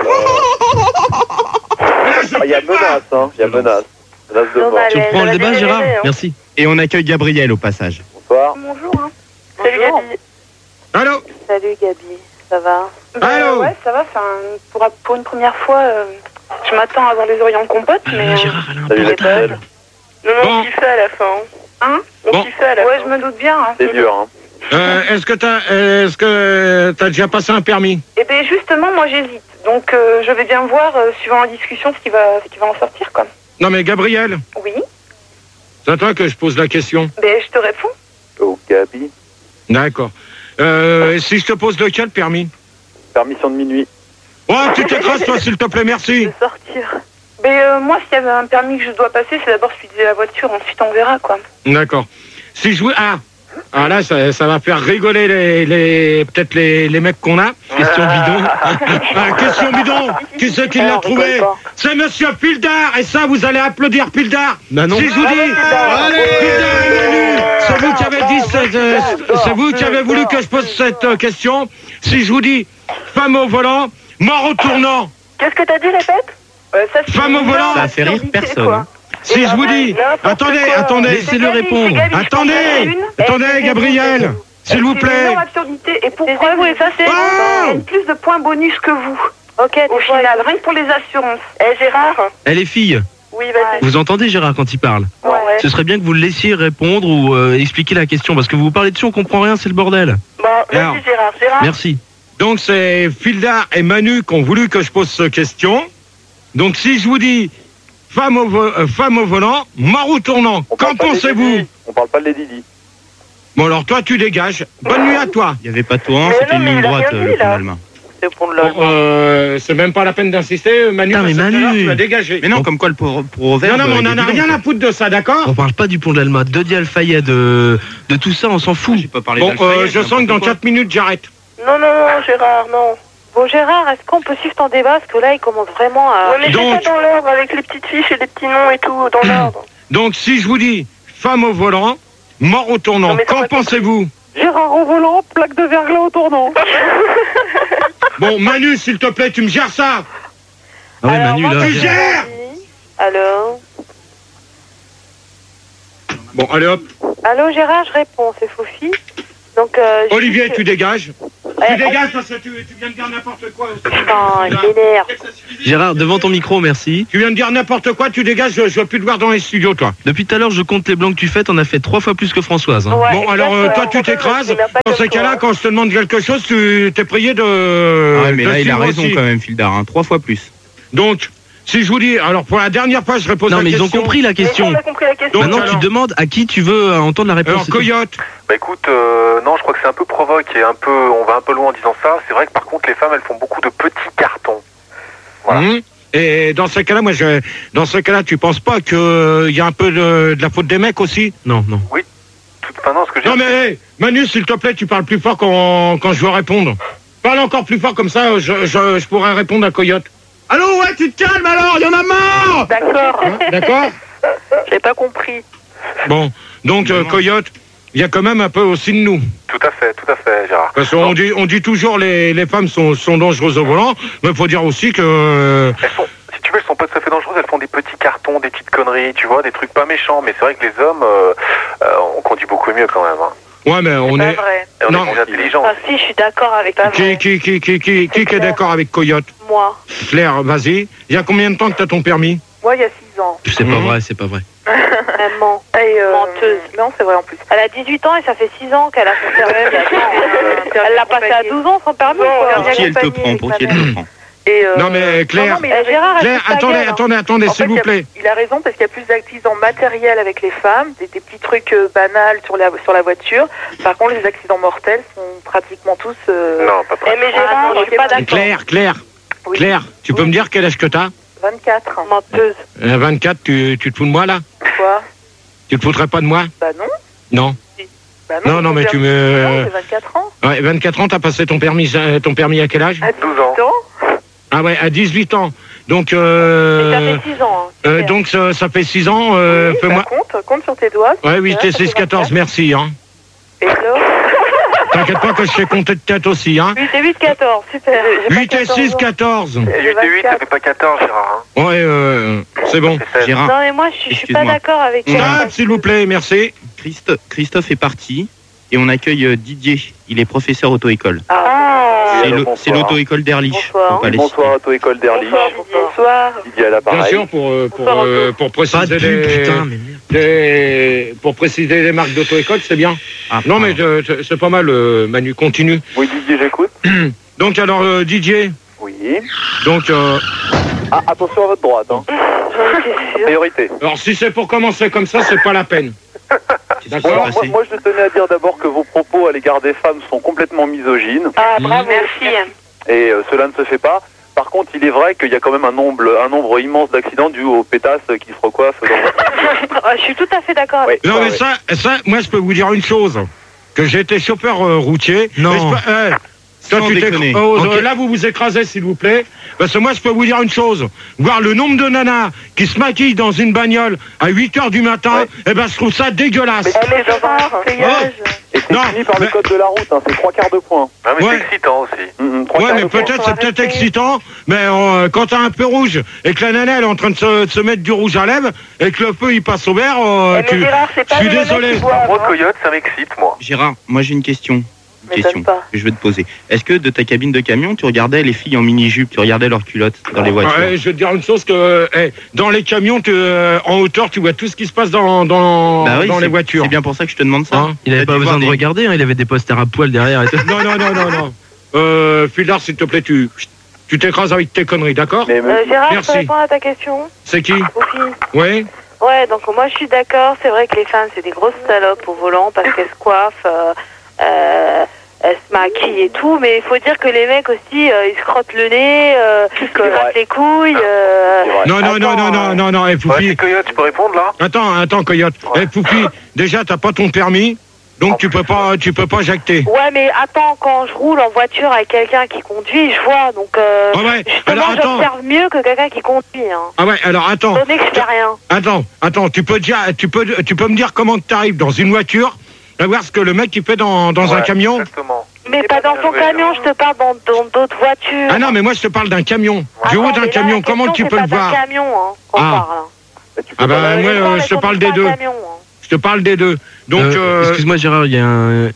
Il y a menace, hein. Il y a menace. Menace de mort. Tu reprends le débat, Gérard? Merci. Et on accueille Gabriel au passage. Bonsoir. Bonjour. Salut Gabi. Allô? Salut Gabi. Ça va? Allô? Ouais, ça va. Pour une première fois, je m'attends à avoir les oreilles en compote, mais. Gérard, Salut la belle. Non, on kiffait à la fin. Hein? On kiffait à la fin. Ouais, je me doute bien. C'est dur, hein. Est-ce que t'as déjà passé un permis? Eh bien, justement, moi, j'hésite. Donc, je vais bien voir, suivant la discussion, ce qui va en sortir, quoi. Non, mais Gabriel, Oui. c'est à toi que je pose la question. Ben, je te réponds. Oh, Gabi. D'accord. Si je te pose lequel permis? Permission de minuit. Oh, tu t'écrases, toi, s'il te plaît, merci. De sortir. Mais moi, s'il y avait un permis que je dois passer, c'est d'abord celui de la voiture, ensuite on verra, quoi. D'accord. Si je vous... Ah là, ça va faire rigoler peut-être les mecs qu'on a. Question bidon. Question bidon. Qui c'est qui l'a trouvé? C'est Monsieur Pildar. Et ça, vous allez applaudir Pildar. Bah non. Si je vous dis... Pildar et Manu, c'est vous qui avez dit... C'est vous qui avez voulu que je pose cette question. Si je vous dis femme au volant, mort au tournant. Qu'est-ce que t'as dit, répète? Femme au volant. Ça fait rire personne. Hein. Si je vous dis... Attendez. Laissez-le répondre. Attendez, Gabriel. S'il vous plaît. Non, absurdité. Et pourquoi vous effacez? Elle gagne plus de points bonus que vous. Ok, au final, rien que pour les assurances. Gérard? Elle est fille. Oui, vas-y. Vous entendez Gérard quand il parle? Ouais. Ce serait bien que vous le laissiez répondre ou expliquer la question, parce que vous parlez dessus, on comprend rien, c'est le bordel. Bah, vas-y Gérard. Merci. Donc c'est Fildar et Manu qui ont voulu que je pose cette question. Donc si je vous dis femme au volant, mort au tournant, qu'en pensez-vous? On parle pas de Lady Di. Bon alors toi tu dégages. Bonne nuit à toi. Il n'y avait pas de tournant, c'était une ligne droite, le pont d'Alma. C'est même pas la peine d'insister, Manu. Putain, mais Manu, tu vas dégager. Mais non, comme quoi le proverbe. Non, mais on n'en a rien à foutre de ça, d'accord? On parle pas du pont de l'Alma, de Di Al-Fayed, de tout ça, on s'en fout. J'ai pas parlé Bon, d'Al-Fayed, je sens que dans 4 minutes j'arrête. Non, Gérard, non. Bon, Gérard, est-ce qu'on peut suivre ton débat? Parce que là, il commence vraiment à... Ouais, mais donc... c'est pas dans l'ordre, avec les petites fiches et les petits noms et tout, dans l'ordre. Donc, si je vous dis femme au volant, mort au tournant, qu'en pensez-vous? Gérard au volant, plaque de verglas au tournant. Bon, Manu, s'il te plaît, tu me gères ça. Ah ouais, Manu, là... Tu gères. Alors? Bon, allez hop. Allô, Gérard, je réponds, c'est Fofi. Donc, Olivier, tu dégages. Tu dégages parce que tu viens de dire n'importe quoi. Putain, il m'énerve. Gérard, devant ton micro, merci. Tu viens de dire n'importe quoi, tu dégages, je veux plus te voir dans les studios, toi. Depuis tout à l'heure, je compte les blancs que tu fais, t'en as fait 3 fois plus que Françoise. Hein. Ouais, bon, alors toi, tu t'écrases. Dans ces cas-là, quand je te demande quelque chose, tu t'es prié de... Ah ouais, mais là, il a raison aussi. quand même, Fildar, hein, 3 fois plus. Donc, si je vous dis... Alors, pour la dernière fois, je réponds non, à la question. Non, mais ils ont compris la question. Donc, maintenant, alors... tu demandes à qui tu veux entendre la réponse. Alors, Coyote. Bah écoute, non, je crois que c'est un peu provoque et on va un peu loin en disant ça. C'est vrai que par contre, les femmes, elles font beaucoup de petits cartons. Voilà. Et dans ce cas-là, dans ce cas-là, tu penses pas qu'il y a un peu de la faute des mecs aussi? Non. Oui. Non, ce que j'ai... Non mais, hey, Manu, s'il te plaît, tu parles plus fort quand je veux répondre. Parle encore plus fort, comme ça, je pourrais répondre à Coyote. Allô, ouais, tu te calmes alors, il y en a marre. D'accord. D'accord. J'ai pas compris. Bon, donc, Coyote, il y a quand même un peu aussi de nous. Tout à fait, Gérard. Parce qu'on dit toujours les femmes sont dangereuses au volant, mais il faut dire aussi que... Si tu veux, elles sont pas tout à fait dangereuses, elles font des petits cartons, des petites conneries, tu vois, des trucs pas méchants, mais c'est vrai que les hommes, on conduit beaucoup mieux quand même. Hein. Ouais, mais on est... Vrai. Et on est plus intelligents. Ah si, je suis d'accord avec toi. Qui est d'accord avec Coyote? Moi. Claire, vas-y. Il y a combien de temps que tu as ton permis? Moi, il y a 6 ans. C'est pas vrai, c'est pas vrai. Elle ment. Menteuse. Non, c'est vrai en plus. Elle a 18 ans et ça fait 6 ans qu'elle a son permis. Elle l'a passé à 12 ans son permis. Pour qui elle te prend? Pour qui elle te prend? Non mais Claire, Gérard, Claire, attendez, s'il vous plaît. Il a raison parce qu'il y a plus d'accidents matériels avec les femmes, des petits trucs banals sur la voiture. Par contre, les accidents mortels sont pratiquement tous... Non, pas mais Gérard, je suis pas d'accord. Claire, tu peux me dire quel âge que t'as? 24. Menteuse. 24, tu te fous de moi là? Quoi? Tu te foutrais pas de moi? Bah non. Non. Bah non, mais tu me... Non, j'ai 24 ans. Ouais, 24 ans, t'as passé ton permis à quel âge? À 12 ans. Ah ouais, à 18 ans. Donc, ça fait 6 ans. Hein, donc ça fait 6 ans. Oui, fais-moi... compte sur tes doigts. Ouais, 8 et 6, 14, merci. Hein. Et alors? T'inquiète pas que je sais compter de tête aussi. Hein. 8 et 8, 14, super. 8 et 6, 14. 8 et 8, ça fait pas 14, Gérard. Hein. Ouais, c'est bon. Gérard. Non, mais moi, je suis pas d'accord avec ça. S'il vous plaît, merci. Christophe est parti et on accueille Didier. Il est professeur auto-école. C'est l'auto-école d'Erlich. Bonsoir, auto-école d'Erlich. Bonsoir. Didier à l'appareil. Bien sûr, pour préciser pour préciser les marques d'auto-école, c'est bien. Non, mais c'est pas mal, Manu, continue. Oui, Didier, j'écoute. Donc, alors, Didier. Oui. Donc, attention à votre droite, hein. Priorité. Alors, si c'est pour commencer comme ça, c'est pas la peine. D'accord. Moi, je tenais à dire d'abord que vos propos à l'égard des femmes sont complètement misogynes. Ah, bravo, merci. Et cela ne se fait pas. Par contre, il est vrai qu'il y a quand même un nombre immense d'accidents dus aux pétasses qui se recoiffent. Je suis tout à fait d'accord avec toi. Non, mais ça, moi, je peux vous dire une chose. Que j'ai été chauffeur routier. Non. Toi, là, vous vous écrasez, s'il vous plaît. Parce que moi, je peux vous dire une chose. Voir le nombre de nanas qui se maquillent dans une bagnole à 8h du matin, je trouve ça dégueulasse. Mais dans un embouteillage. Et c'est fini par le code de la route, hein, c'est 3/4 de point. Ah, mais c'est excitant aussi. Ouais, mais c'est peut-être excitant, mais quand t'as un peu rouge et que la nana elle est en train de se mettre du rouge à lèvres et que le feu il passe au vert, je suis désolé. Moi, Coyote, ça m'excite, moi. Gérard, moi j'ai une question. question que je veux te poser. Est-ce que de ta cabine de camion, tu regardais les filles en mini-jupe, tu regardais leurs culottes dans les voitures? Ouais, je vais te dire une chose que dans les camions, en hauteur, tu vois tout ce qui se passe dans les voitures. C'est bien pour ça que je te demande ça. Il avait pas besoin de regarder, il avait des posters à poil derrière et tout. Non. Fildar, s'il te plaît, tu t'écrases avec tes conneries, d'accord? Gérard, je Merci. peux répondre à ta question? C'est qui? Sophie. Oui. Ouais, donc moi je suis d'accord, c'est vrai que les femmes c'est des grosses salopes au volant parce qu'elles se coiffent, elles se maquillent et tout, mais il faut dire que les mecs aussi, ils se crottent le nez, ils se grattent les couilles. Non, Foufi. Ouais, Coyote, tu peux répondre là? Attends, Coyote. Foufi, déjà t'as pas ton permis, donc tu peux pas jacter. Ouais, mais attends, quand je roule en voiture avec quelqu'un qui conduit, je vois, donc justement j'observe mieux que quelqu'un qui conduit. Hein. Ah ouais, alors attends. Donné que je fais rien. Attends, tu peux me dire comment tu arrives dans une voiture, à voir ce que le mec il fait dans un camion. Exactement. Mais pas dans ton camion, je te parle dans d'autres voitures. Ah non, mais moi je te parle d'un camion. Du haut d'un camion, comment tu peux le voir? C'est pas d'un camion, hein, qu'on parle. Ah bah moi je te parle des deux. Je te parle des deux. Donc excuse-moi Gérard, il y a un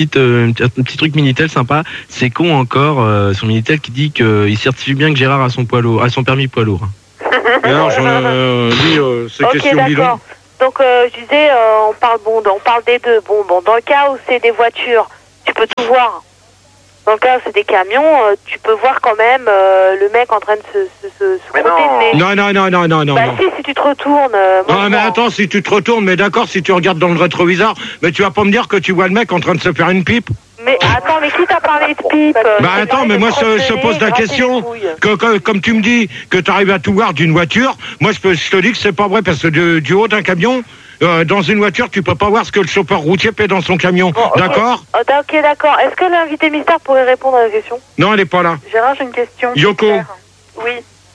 petit truc Minitel sympa. C'est con encore son Minitel qui dit qu'il certifie bien que Gérard a son permis poids lourd. Et alors je dis c'est question bidon. Donc je disais on parle des deux. Bon dans le cas où c'est des voitures, tu peux tout voir. Dans le cas où c'est des camions, tu peux voir quand même le mec en train de se frotter le nez. Non. Bah si tu te retournes. Mais attends, si tu te retournes, mais d'accord, si tu regardes dans le rétroviseur, mais tu vas pas me dire que tu vois le mec en train de se faire une pipe? Mais attends, mais qui t'a parlé de pipe? Bah attends, mais moi je pose la question, que comme tu me dis que tu arrives à tout voir d'une voiture, moi je te dis que c'est pas vrai, parce que du haut d'un camion, dans une voiture, tu peux pas voir ce que le chauffeur routier fait dans son camion. D'accord? Ok, d'accord. Est-ce que l'invité mystère pourrait répondre à la question? Non, elle est pas là. Gérard, j'ai une question. Yoko. Oui.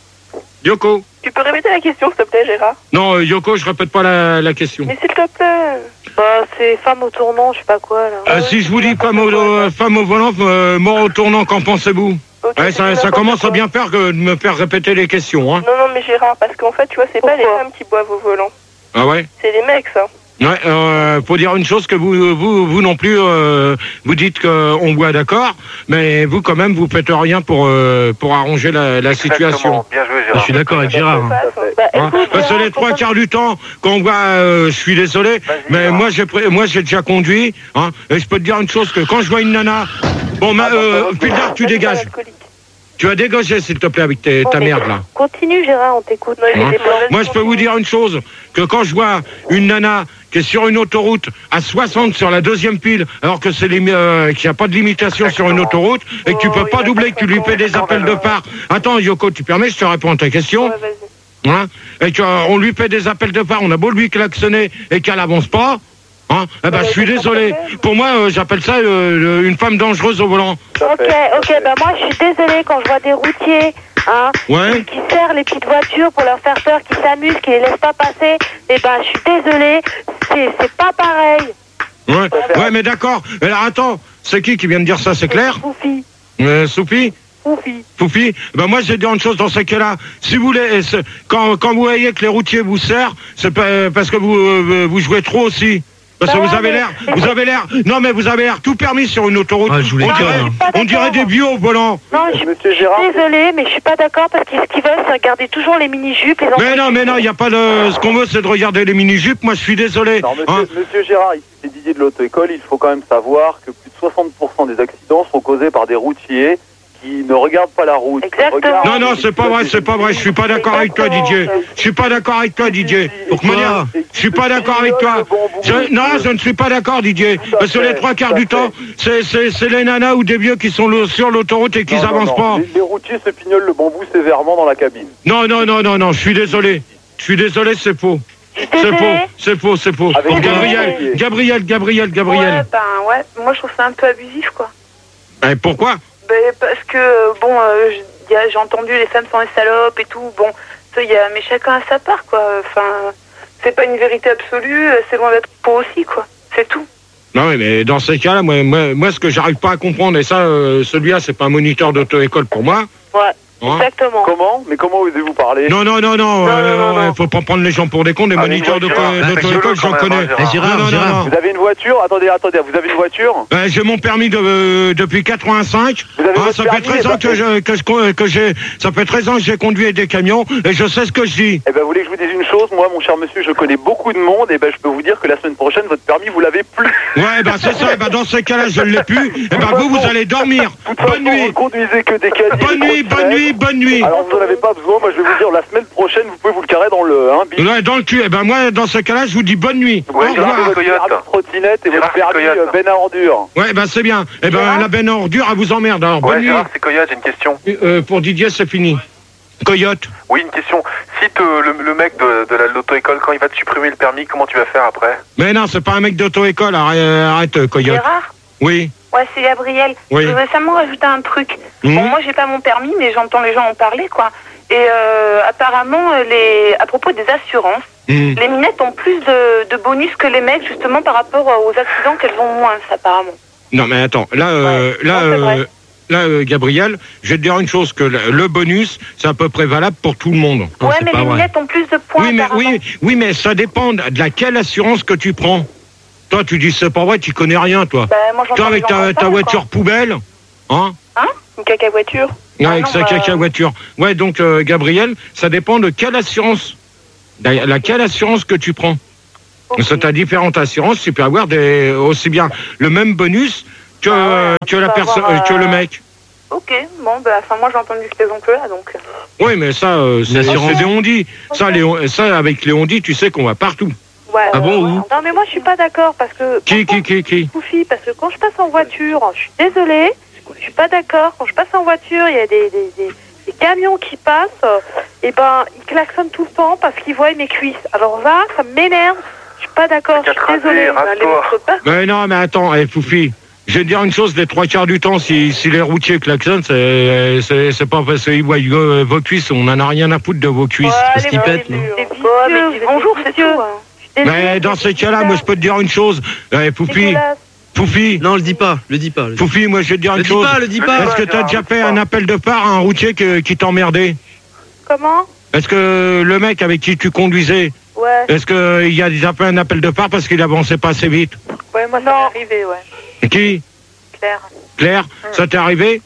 Yoko. Tu peux répéter la question, s'il te plaît, Gérard? Non, Yoko, je répète pas la question. Mais s'il te plaît. Bah, c'est femme au tournant, je sais pas quoi, là. Si je vous dis femme au volant, mort au tournant, qu'en pensez-vous? Okay, ça commence à bien faire que de me faire répéter les questions, hein. Non, mais Gérard, parce qu'en fait, tu vois, c'est pas les femmes qui boivent au volant. Ah ouais? C'est les mecs, ça. Ouais, faut dire une chose, que vous non plus, vous dites qu'on boit, d'accord, mais vous quand même vous faites rien pour arranger la situation. Bien joué, Gérard. Je suis d'accord avec Gérard. Parce que les 3/4 du temps qu'on voit, je suis désolé, mais moi j'ai déjà conduit, hein, et je peux te dire une chose, que quand je vois une nana, Pildar, tu dégages. Tu vas dégager, s'il te plaît, avec ta merde, là. Continue, Gérard, on t'écoute. Moi, je peux vous dire une chose, que quand je vois une nana qui est sur une autoroute à 60 sur la deuxième pile, alors que qu'il n'y a pas de limitation sur une autoroute, et que tu peux pas doubler, que tu lui fais des appels de phare. Attends, Yoko, tu permets, je te réponds à ta question. Hein, et qu'on lui fait des appels de phare, on a beau lui klaxonner et qu'elle avance pas. Hein, je suis désolé. Pour moi, j'appelle ça une femme dangereuse au volant. Ok, bah moi je suis désolée quand je vois des routiers qui serrent les petites voitures pour leur faire peur, qui s'amusent, qui les laissent pas passer. Et je suis désolée, c'est pas pareil. Ouais, mais d'accord. Alors attends, c'est qui vient de dire ça, c'est clair? Foufi. Soufi? Foufi. Moi je vais dire une chose dans ce cas-là. Si vous voulez, quand vous voyez que les routiers vous serrent, c'est parce que vous jouez trop aussi. Parce que vous avez l'air tout permis sur une autoroute. On dirait des vieux au volant. Non, je suis désolée, mais je suis pas d'accord parce que ce qu'ils veulent, c'est regarder toujours les mini-jupes. Mais non, il n'y a pas de... Ce qu'on veut, c'est de regarder les mini-jupes. Moi, je suis désolé. Non, monsieur Gérard, ici c'est Didier de l'auto-école. Il faut quand même savoir que plus de 60% des accidents sont causés par des routiers qui ne regardent pas la route. Exactement. Non, c'est pas vrai. Je suis pas d'accord avec toi, Didier. Je suis pas d'accord avec toi, Didier. Je suis pas d'accord avec toi. Je ne suis pas d'accord, Didier. Parce que les 3/4 du temps, c'est les nanas ou des vieux qui sont sur l'autoroute et qui n'avancent pas. Les routiers se pignolent le bambou sévèrement dans la cabine. Non, je suis désolé. C'est faux. C'est faux. Gabriel. Ouais, moi je trouve ça un peu abusif, quoi. Et pourquoi? Parce que, j'ai entendu les femmes sont des salopes et tout, mais chacun a sa part, quoi. Enfin, c'est pas une vérité absolue, c'est loin d'être faux aussi, quoi. C'est tout. Non, mais dans ces cas-là, moi ce que j'arrive pas à comprendre, et ça, celui-là, c'est pas un moniteur d'auto-école pour moi. Ouais. Exactement. Comment? Mais comment osez-vous parler? Non, faut pas prendre les gens pour des cons, des moniteurs d'auto-école, j'en connais. Gérard. Vous avez une voiture? Attendez, vous avez une voiture? J'ai mon permis depuis 85. Ça fait 13 ans ça fait 13 ans que j'ai conduit des camions et je sais ce que je dis. Eh ben, vous voulez que je vous dise une chose? Moi, mon cher monsieur, je connais beaucoup de monde et ben, je peux vous dire que la semaine prochaine, votre permis, vous l'avez plus. Ouais, c'est ça. Dans ces cas-là, je ne l'ai plus. Et vous allez dormir. Bonne nuit. Vous conduisez que des casiers. Bonne nuit. Alors, vous n'en avez pas besoin. Moi, je vais vous dire, la semaine prochaine, vous pouvez vous le carrer dans le, Ouais, dans le cul. moi, dans ce cas-là, je vous dis bonne nuit. Au revoir. Votre permis trottinette et votre permis benne à ordures. Ouais, c'est bien. La benne à ordures, elle vous emmerde. Alors, bonne nuit. Gérard, c'est Coyote, j'ai une question. Pour Didier, c'est fini. Coyote. Oui, une question. Si le mec de l'auto-école, quand il va te supprimer le permis, comment tu vas faire après? Mais non, c'est pas un mec d'auto-école. Arrête, Coyote. Gérard? Oui. Ouais, c'est Gabriel. Oui. Je voudrais seulement rajouter un truc. Bon, moi, j'ai pas mon permis, mais j'entends les gens en parler, quoi. Et apparemment, à propos des assurances, les minettes ont plus de bonus que les mecs, justement, par rapport aux accidents qu'elles ont moins, apparemment. Non, mais attends. Là, Gabriel, je vais te dire une chose, que le bonus, c'est à peu près valable pour tout le monde. Ouais, mais les minettes ont plus de points, oui, mais ça dépend de laquelle assurance que tu prends. Toi, tu dis, c'est pas vrai, tu connais rien, toi. Moi, toi, avec ta voiture poubelle, Une caca voiture? Avec sa caca voiture. Ouais, donc, Gabriel, ça dépend de quelle assurance. Laquelle assurance que tu prends. Okay. Si tu as différentes assurances, tu peux avoir aussi bien le même bonus que la personne, que le mec. Ok, bon, moi j'ai entendu que les oncles là, donc. Oui, mais ça, c'est des ondis. Okay. Ça, avec les ondis, tu sais qu'on va partout. Ouais, ah bon, où? Non, mais moi je suis pas d'accord parce que. Qui Foufi, parce que quand je passe en voiture, je suis désolée, je suis pas d'accord. Quand je passe en voiture, il y a des camions qui passent, et ils klaxonnent tout le temps parce qu'ils voient mes cuisses. Alors là, ça m'énerve. Je suis pas d'accord, je suis désolée. Mais non, mais attends, Foufi. Je vais te dire une chose, les 3/4 du temps, si les routiers klaxonnent, c'est pas parce qu'ils voient vos cuisses, on en a rien à foutre de vos cuisses. Parce qu'ils pètent. Bonjour, c'est tout. Mais dans ces cas-là, moi je peux te dire une chose, Foufi. Non, le dis pas. Foufi, moi je vais te dire une chose. Le dis pas. Est-ce que t'as déjà fait un appel de phare à un routier qui t'emmerdait? Comment? Est-ce que le mec avec qui tu conduisais, est-ce qu'il y a déjà fait un appel de phare parce qu'il avançait pas assez vite? Ouais, moi ça m'est arrivé, ouais. Qui? Claire, ça t'est arrivé?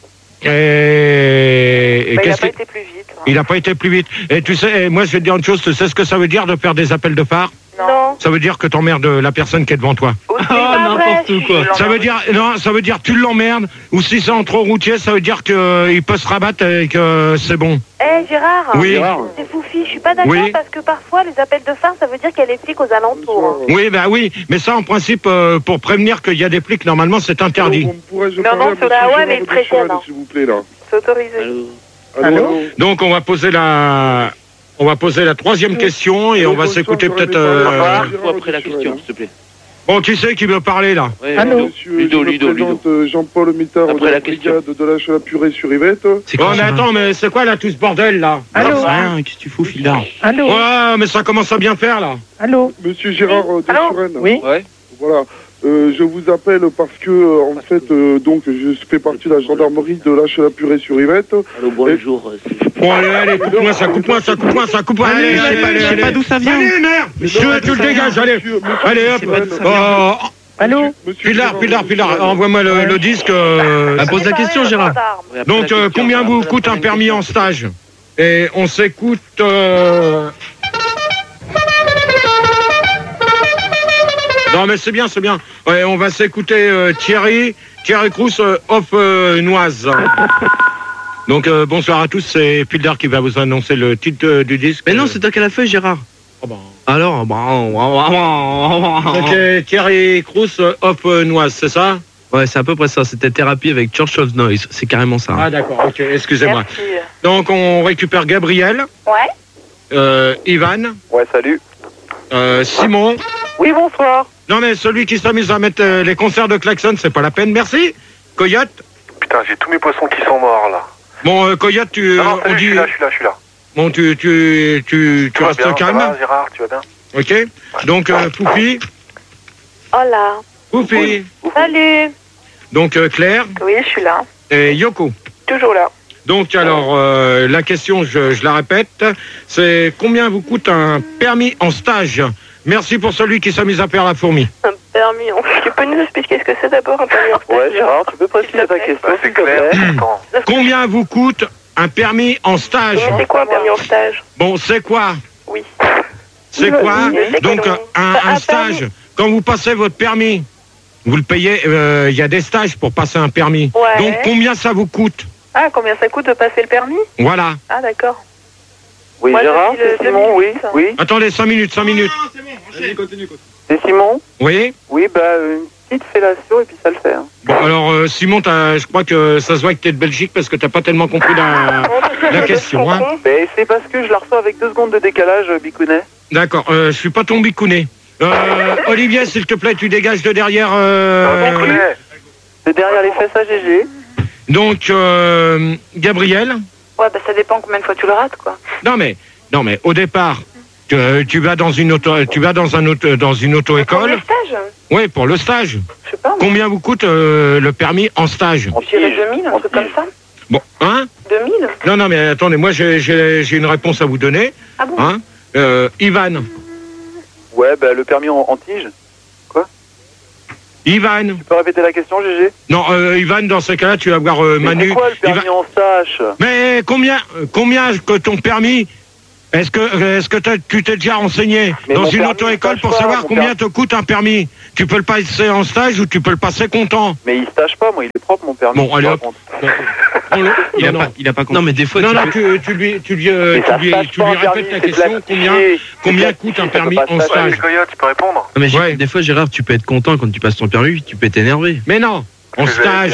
Et il n'a pas été plus vite. Il n'a pas été plus vite. Et tu sais, moi je vais te dire une chose, tu sais ce que ça veut dire de faire des appels de phare? Non. Ça veut dire que t'emmerdes la personne qui est devant toi. Oh, n'importe quoi. Ça veut dire tu l'emmerdes, ou si c'est entre routier, ça veut dire qu'il peut se rabattre et que c'est bon. Gérard, oui. C'est Foufi, je suis pas d'accord parce que parfois les appels de phare, ça veut dire qu'il y a les flics aux alentours. Oui, mais ça en principe, pour prévenir qu'il y a des flics, normalement c'est interdit. Non, mais il préfère, non. S'il vous plaît, là. C'est autorisé. Allô. Donc on va poser la troisième question et on va s'écouter peut-être... après la question, s'il te plaît. Bon, qui c'est qui veut parler là? Allô. Ludo. Jean-Paul Mitard de la brigade de la Chalapurée sur Yvette. Bon, mais attends, mais c'est quoi là tout ce bordel là? Allô. Qu'est-ce que tu fous, Fildard? Allô. Ouais, mais ça commence à bien faire là. Allô. Monsieur Gérard de Suresnes. Oui. Voilà. Je vous appelle parce que, en fait, donc, je fais partie de la gendarmerie de la Chalapurée sur Yvette. Allô, bonjour. Bon, allez, coupe-moi. Allez, je sais pas d'où ça vient. Allez, merde. Tu le dégages, allez, hop. Allô. Fildard, envoie-moi le disque. Pose la question, Gérard. Donc, combien vous coûte un permis en stage? Et on s'écoute... Non mais c'est bien. Ouais, on va s'écouter Thierry Crous off Noise. Donc bonsoir à tous, c'est Fildard qui va vous annoncer le titre du disque. Mais non, c'est toi qui as la feuille, Gérard. Alors, Ok, Thierry Crous off Noise, c'est ça? Ouais, c'est à peu près ça. C'était Thérapie avec Churchill's Noise. C'est carrément ça. Ah d'accord, ok, excusez-moi. Merci. Donc on récupère Gabriel. Ouais. Ivan. Ouais, salut. Simon. Oui, bonsoir. Non mais celui qui s'amuse à mettre les concerts de klaxon, c'est pas la peine, merci. Coyote. Putain, j'ai tous mes poissons qui sont morts là. Bon, Coyote, on dit... Je suis là. Bon, tu restes bien, calme. Ça va, Gérard, tu vas bien? Ok. Ouais. Donc, Foufi. Hola. Foufi. Oui. Salut. Donc, Claire. Oui, je suis là. Et Yoko. Toujours là. Donc alors, la question, je la répète, c'est combien vous coûte un permis en stage? Merci pour celui qui s'amuse à faire la fourmi. Un permis, tu peux nous expliquer ce que c'est d'abord un permis en stage? Ouais, Gérard, tu peux préciser ta question, s'il te plaît. Combien vous coûte un permis en stage? C'est quoi un permis en stage? Bon, c'est quoi? Oui. C'est quoi? C'est Donc quoi, un stage, quand vous passez votre permis, vous le payez, il y a des stages pour passer un permis. Ouais. Donc combien ça vous coûte? Ah, combien ça coûte de passer le permis? Voilà. Ah, d'accord. Oui, Moi, Gérard, je dis le c'est Simon, oui, 2008. oui. Attendez, 5 minutes. C'est Simon? Oui. Oui, bah, une petite fellation et puis ça le fait. Hein. Bon, alors Simon, je crois que ça se voit que t'es de Belgique parce que t'as pas tellement compris la question. Hein. Mais c'est parce que je la reçois avec 2 secondes de décalage, Bicounet. D'accord, je suis pas ton bicounet. Olivier, s'il te plaît, tu dégages de derrière... C'est derrière les fesses à GG. Donc, Gabriel? Ouais, bah ça dépend combien de fois tu le rates, quoi. Non mais au départ, tu vas dans une auto-école. Pour le stage? Oui, pour le stage. Je sais pas. Combien vous coûte le permis en stage? Je dirais 2000, un truc comme ça. Bon, hein? 2000? Non, mais attendez, moi j'ai une réponse à vous donner. Ah bon? Hein? Ivan. Ouais, bah, le permis en tige. Ivan. Tu peux répéter la question, GG? Non, Ivan, dans ce cas-là, tu vas voir Manu. C'est quoi le permis en stage? Mais combien que ton permis? Est-ce que tu t'es déjà renseigné dans une auto-école pour savoir combien te coûte un permis? Tu peux le passer en stage ou tu peux le passer comptant? Mais il stage pas, moi, il est propre, mon permis. Bon, allez hop. Il a pas compris. Non, mais des fois, Non, tu lui répètes ta question, combien coûte un permis en stage? Coyote, tu peux répondre? Non, mais des fois, Gérard, tu peux être content quand tu passes ton permis, tu peux t'énerver. Mais non, en stage.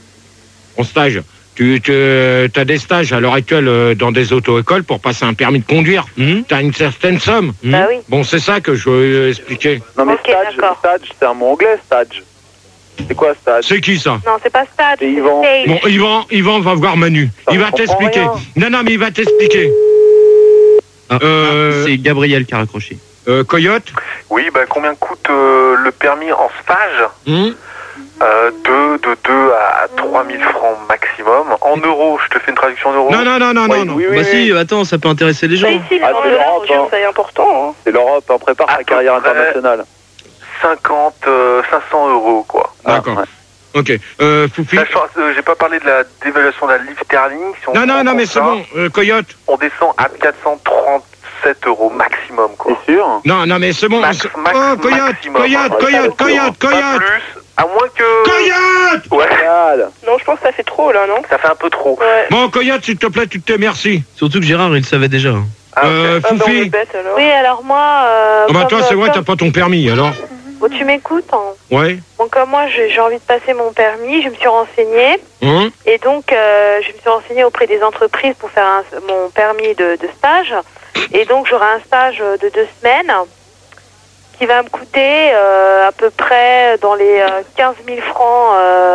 Tu as des stages à l'heure actuelle dans des auto-écoles pour passer un permis de conduire. Tu as une certaine somme. Bah oui. Bon, c'est ça que je veux expliquer. Non, mais Ok, stage, c'est un mot anglais, stage. C'est quoi, stage? C'est qui ça? Non, c'est pas stage. C'est Yvan. Bon, Yvan va voir Manu. Il va t'expliquer. Non, mais il va t'expliquer. C'est Gabriel qui a raccroché. Coyote? Oui, bah combien coûte le permis en stage? De 2 à 3 000 francs maximum. En euros, je te fais une traduction en euros. Non. Oui, Bah si, attends, ça peut intéresser les gens. Ici, les Ah, c'est l'Europe, hein. c'est important. Hein. C'est l'Europe, on prépare sa carrière internationale. 500 euros, quoi. D'accord. Ok. Foufi? J'ai pas parlé de la dévaluation de la livre sterling. Si on Non, mais c'est bon. Coyote? On descend à 437 euros maximum, quoi. C'est sûr? Non, mais c'est bon. Max, Oh, Coyote! Pas plus, à moins que... Coyote! Ouais. Non, je pense que ça fait trop, là, non? Ça fait un peu trop. Ouais. Bon, Coyote, s'il te plaît, tu te merci. Surtout que Gérard, il le savait déjà. Foufi? Oui, alors moi... toi, c'est vrai, t'as pas ton permis, alors? Bon, tu m'écoutes, hein. Ouais. Bon, comme moi, j'ai envie de passer mon permis, je me suis renseignée. Et donc, je me suis renseignée auprès des entreprises pour faire mon permis de stage. Et donc, j'aurai un stage de 2 semaines qui va me coûter à peu près dans les 15 000 francs.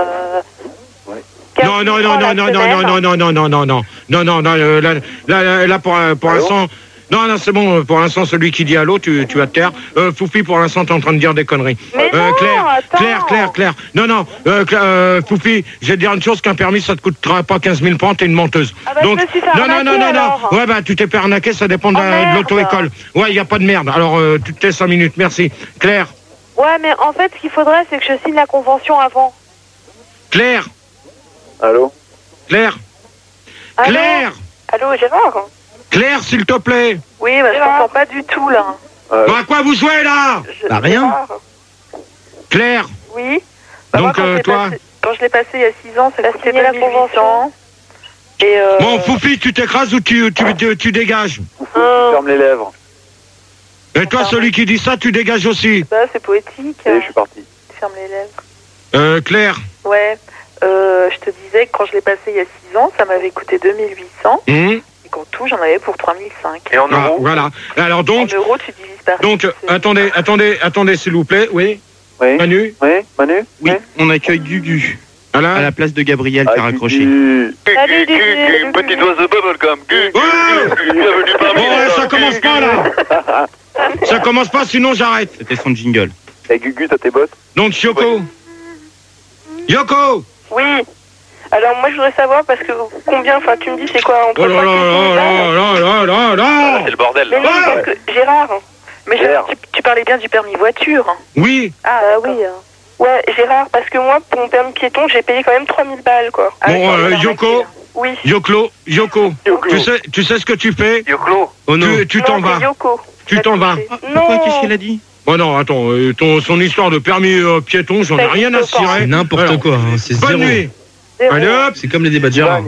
Là, pour l'instant... Non, c'est bon, pour l'instant, celui qui dit allô, tu vas te taire. Foufi, pour l'instant, t'es en train de dire des conneries. Mais non, Claire. Non, Foufi, je vais te dire une chose, qu'un permis, ça te coûtera pas 15 000 francs, t'es une menteuse. Ah bah, donc, je me suis fait arnaquer, alors. Ouais, bah, tu t'es fait arnaquer, ça dépend de l'auto-école. Ouais, y a pas de merde. Alors, tu te tais 5 minutes, merci. Claire? Ouais, mais en fait, ce qu'il faudrait, c'est que je signe la convention avant. Claire? Allô? Claire? Allô? Claire? Allô, Gérard? Claire, s'il te plaît. Oui, bah, je t'entends pas du tout, là. Bah, à quoi vous jouez, là? Bah, rien. Claire? Oui. Donc, toi? Quand je l'ai passé il y a 6 ans, ça coûtait la convention. Et Bon, Foufi, tu t'écrases ou tu dégages? Tu fermes les lèvres. Et toi, celui qui dit ça, tu dégages aussi? Bah, c'est poétique. Et je suis parti. Ferme les lèvres. Claire? Ouais. Je te disais que quand je l'ai passé il y a 6 ans, ça m'avait coûté 2800. Et qu'en tout, j'en avais pour 3005. Et en euros? Voilà. Alors donc... En euros, tu divises par... Donc, attendez, s'il vous plaît. Oui? Oui. Manu? Oui, Manu? Oui, on accueille Gugu. Voilà. À la place de Gabriel qui a raccroché. Salut, Gugu. Petit oiseau bubblegum. Bon, ça commence pas, là. Ça commence pas, sinon j'arrête. C'était son jingle. Et Gugu, t'as tes bottes? Donc, Yoko? Oui. Alors moi je voudrais savoir parce que combien, enfin tu me dis c'est quoi entre Oh là là. C'est le bordel. Mais non, parce que Gérard, mais Gérard, tu parlais bien du permis voiture. Oui. Ah oui. Ouais, Gérard, parce que moi pour mon permis piéton j'ai payé quand même 3000 balles quoi. Bon, Yoko. Oui. Yoko. Tu sais ce que tu fais? Yoko. Oh non. Tu t'en vas. Tu t'en vas. Pourquoi? Qu'est-ce qu'il a dit? Oh non, attends, son histoire de permis piéton, j'en ai rien à cirer. C'est n'importe quoi, hein, c'est bonne zéro. nuit. Zéro. Allez hop. C'est comme les débats de Gérard.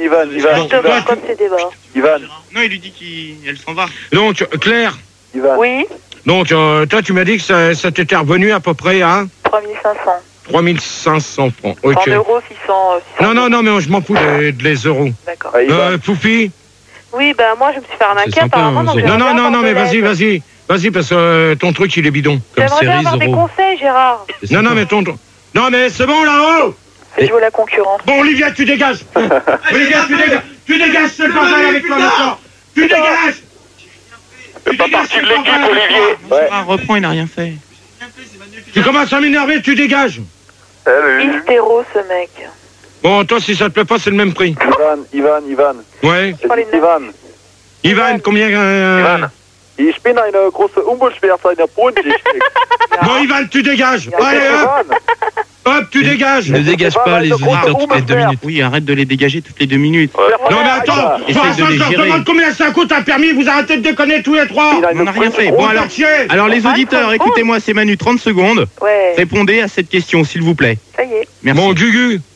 Ivan. Non, il lui dit qu'elle s'en va. Donc, Claire. Oui. Donc, toi, tu m'as dit que ça t'était revenu à peu près à 3500. 3500 francs. Ok. En euros, 600. Non, mais je m'en fous des euros. D'accord. Poufi. Oui, bah moi je me suis fait arnaquer apparemment. Donc Non, mais vas-y, parce que ton truc il est bidon. J'aimerais bien avoir des conseils, Gérard. Non, mais c'est bon là-haut. Je veux la concurrence. Bon, Olivia, tu dégages. Olivia, tu dégages ce bordel avec toi maintenant. Tu dégages. C'est pas parti de l'équipe, Olivier. Gérard reprend, il n'a rien fait. Tu commences à m'énerver, tu dégages. Hystéro, ce mec. Bon, toi, si ça te plaît pas, c'est le même prix. Ivan. Ouais. Ivan, combien Ivan. Ich bin eine große Umweltschwärzer in der Bodensee. Bon, Ivan, tu dégages. Allez, hop, tu dégages. Ne dégage pas les auditeurs toutes les 2 minutes. Oui, arrête de les dégager toutes les 2 minutes. Non, mais attends, Essaye de les je gérer. demande combien ça coûte un permis, vous arrêtez de déconner tous les trois. On n'a rien fait. Bon, alors les auditeurs, écoutez-moi, c'est Manu, 30 secondes. Ouais. Répondez à cette question, s'il vous plaît. Ça y est. Merci. Bon, Gugu,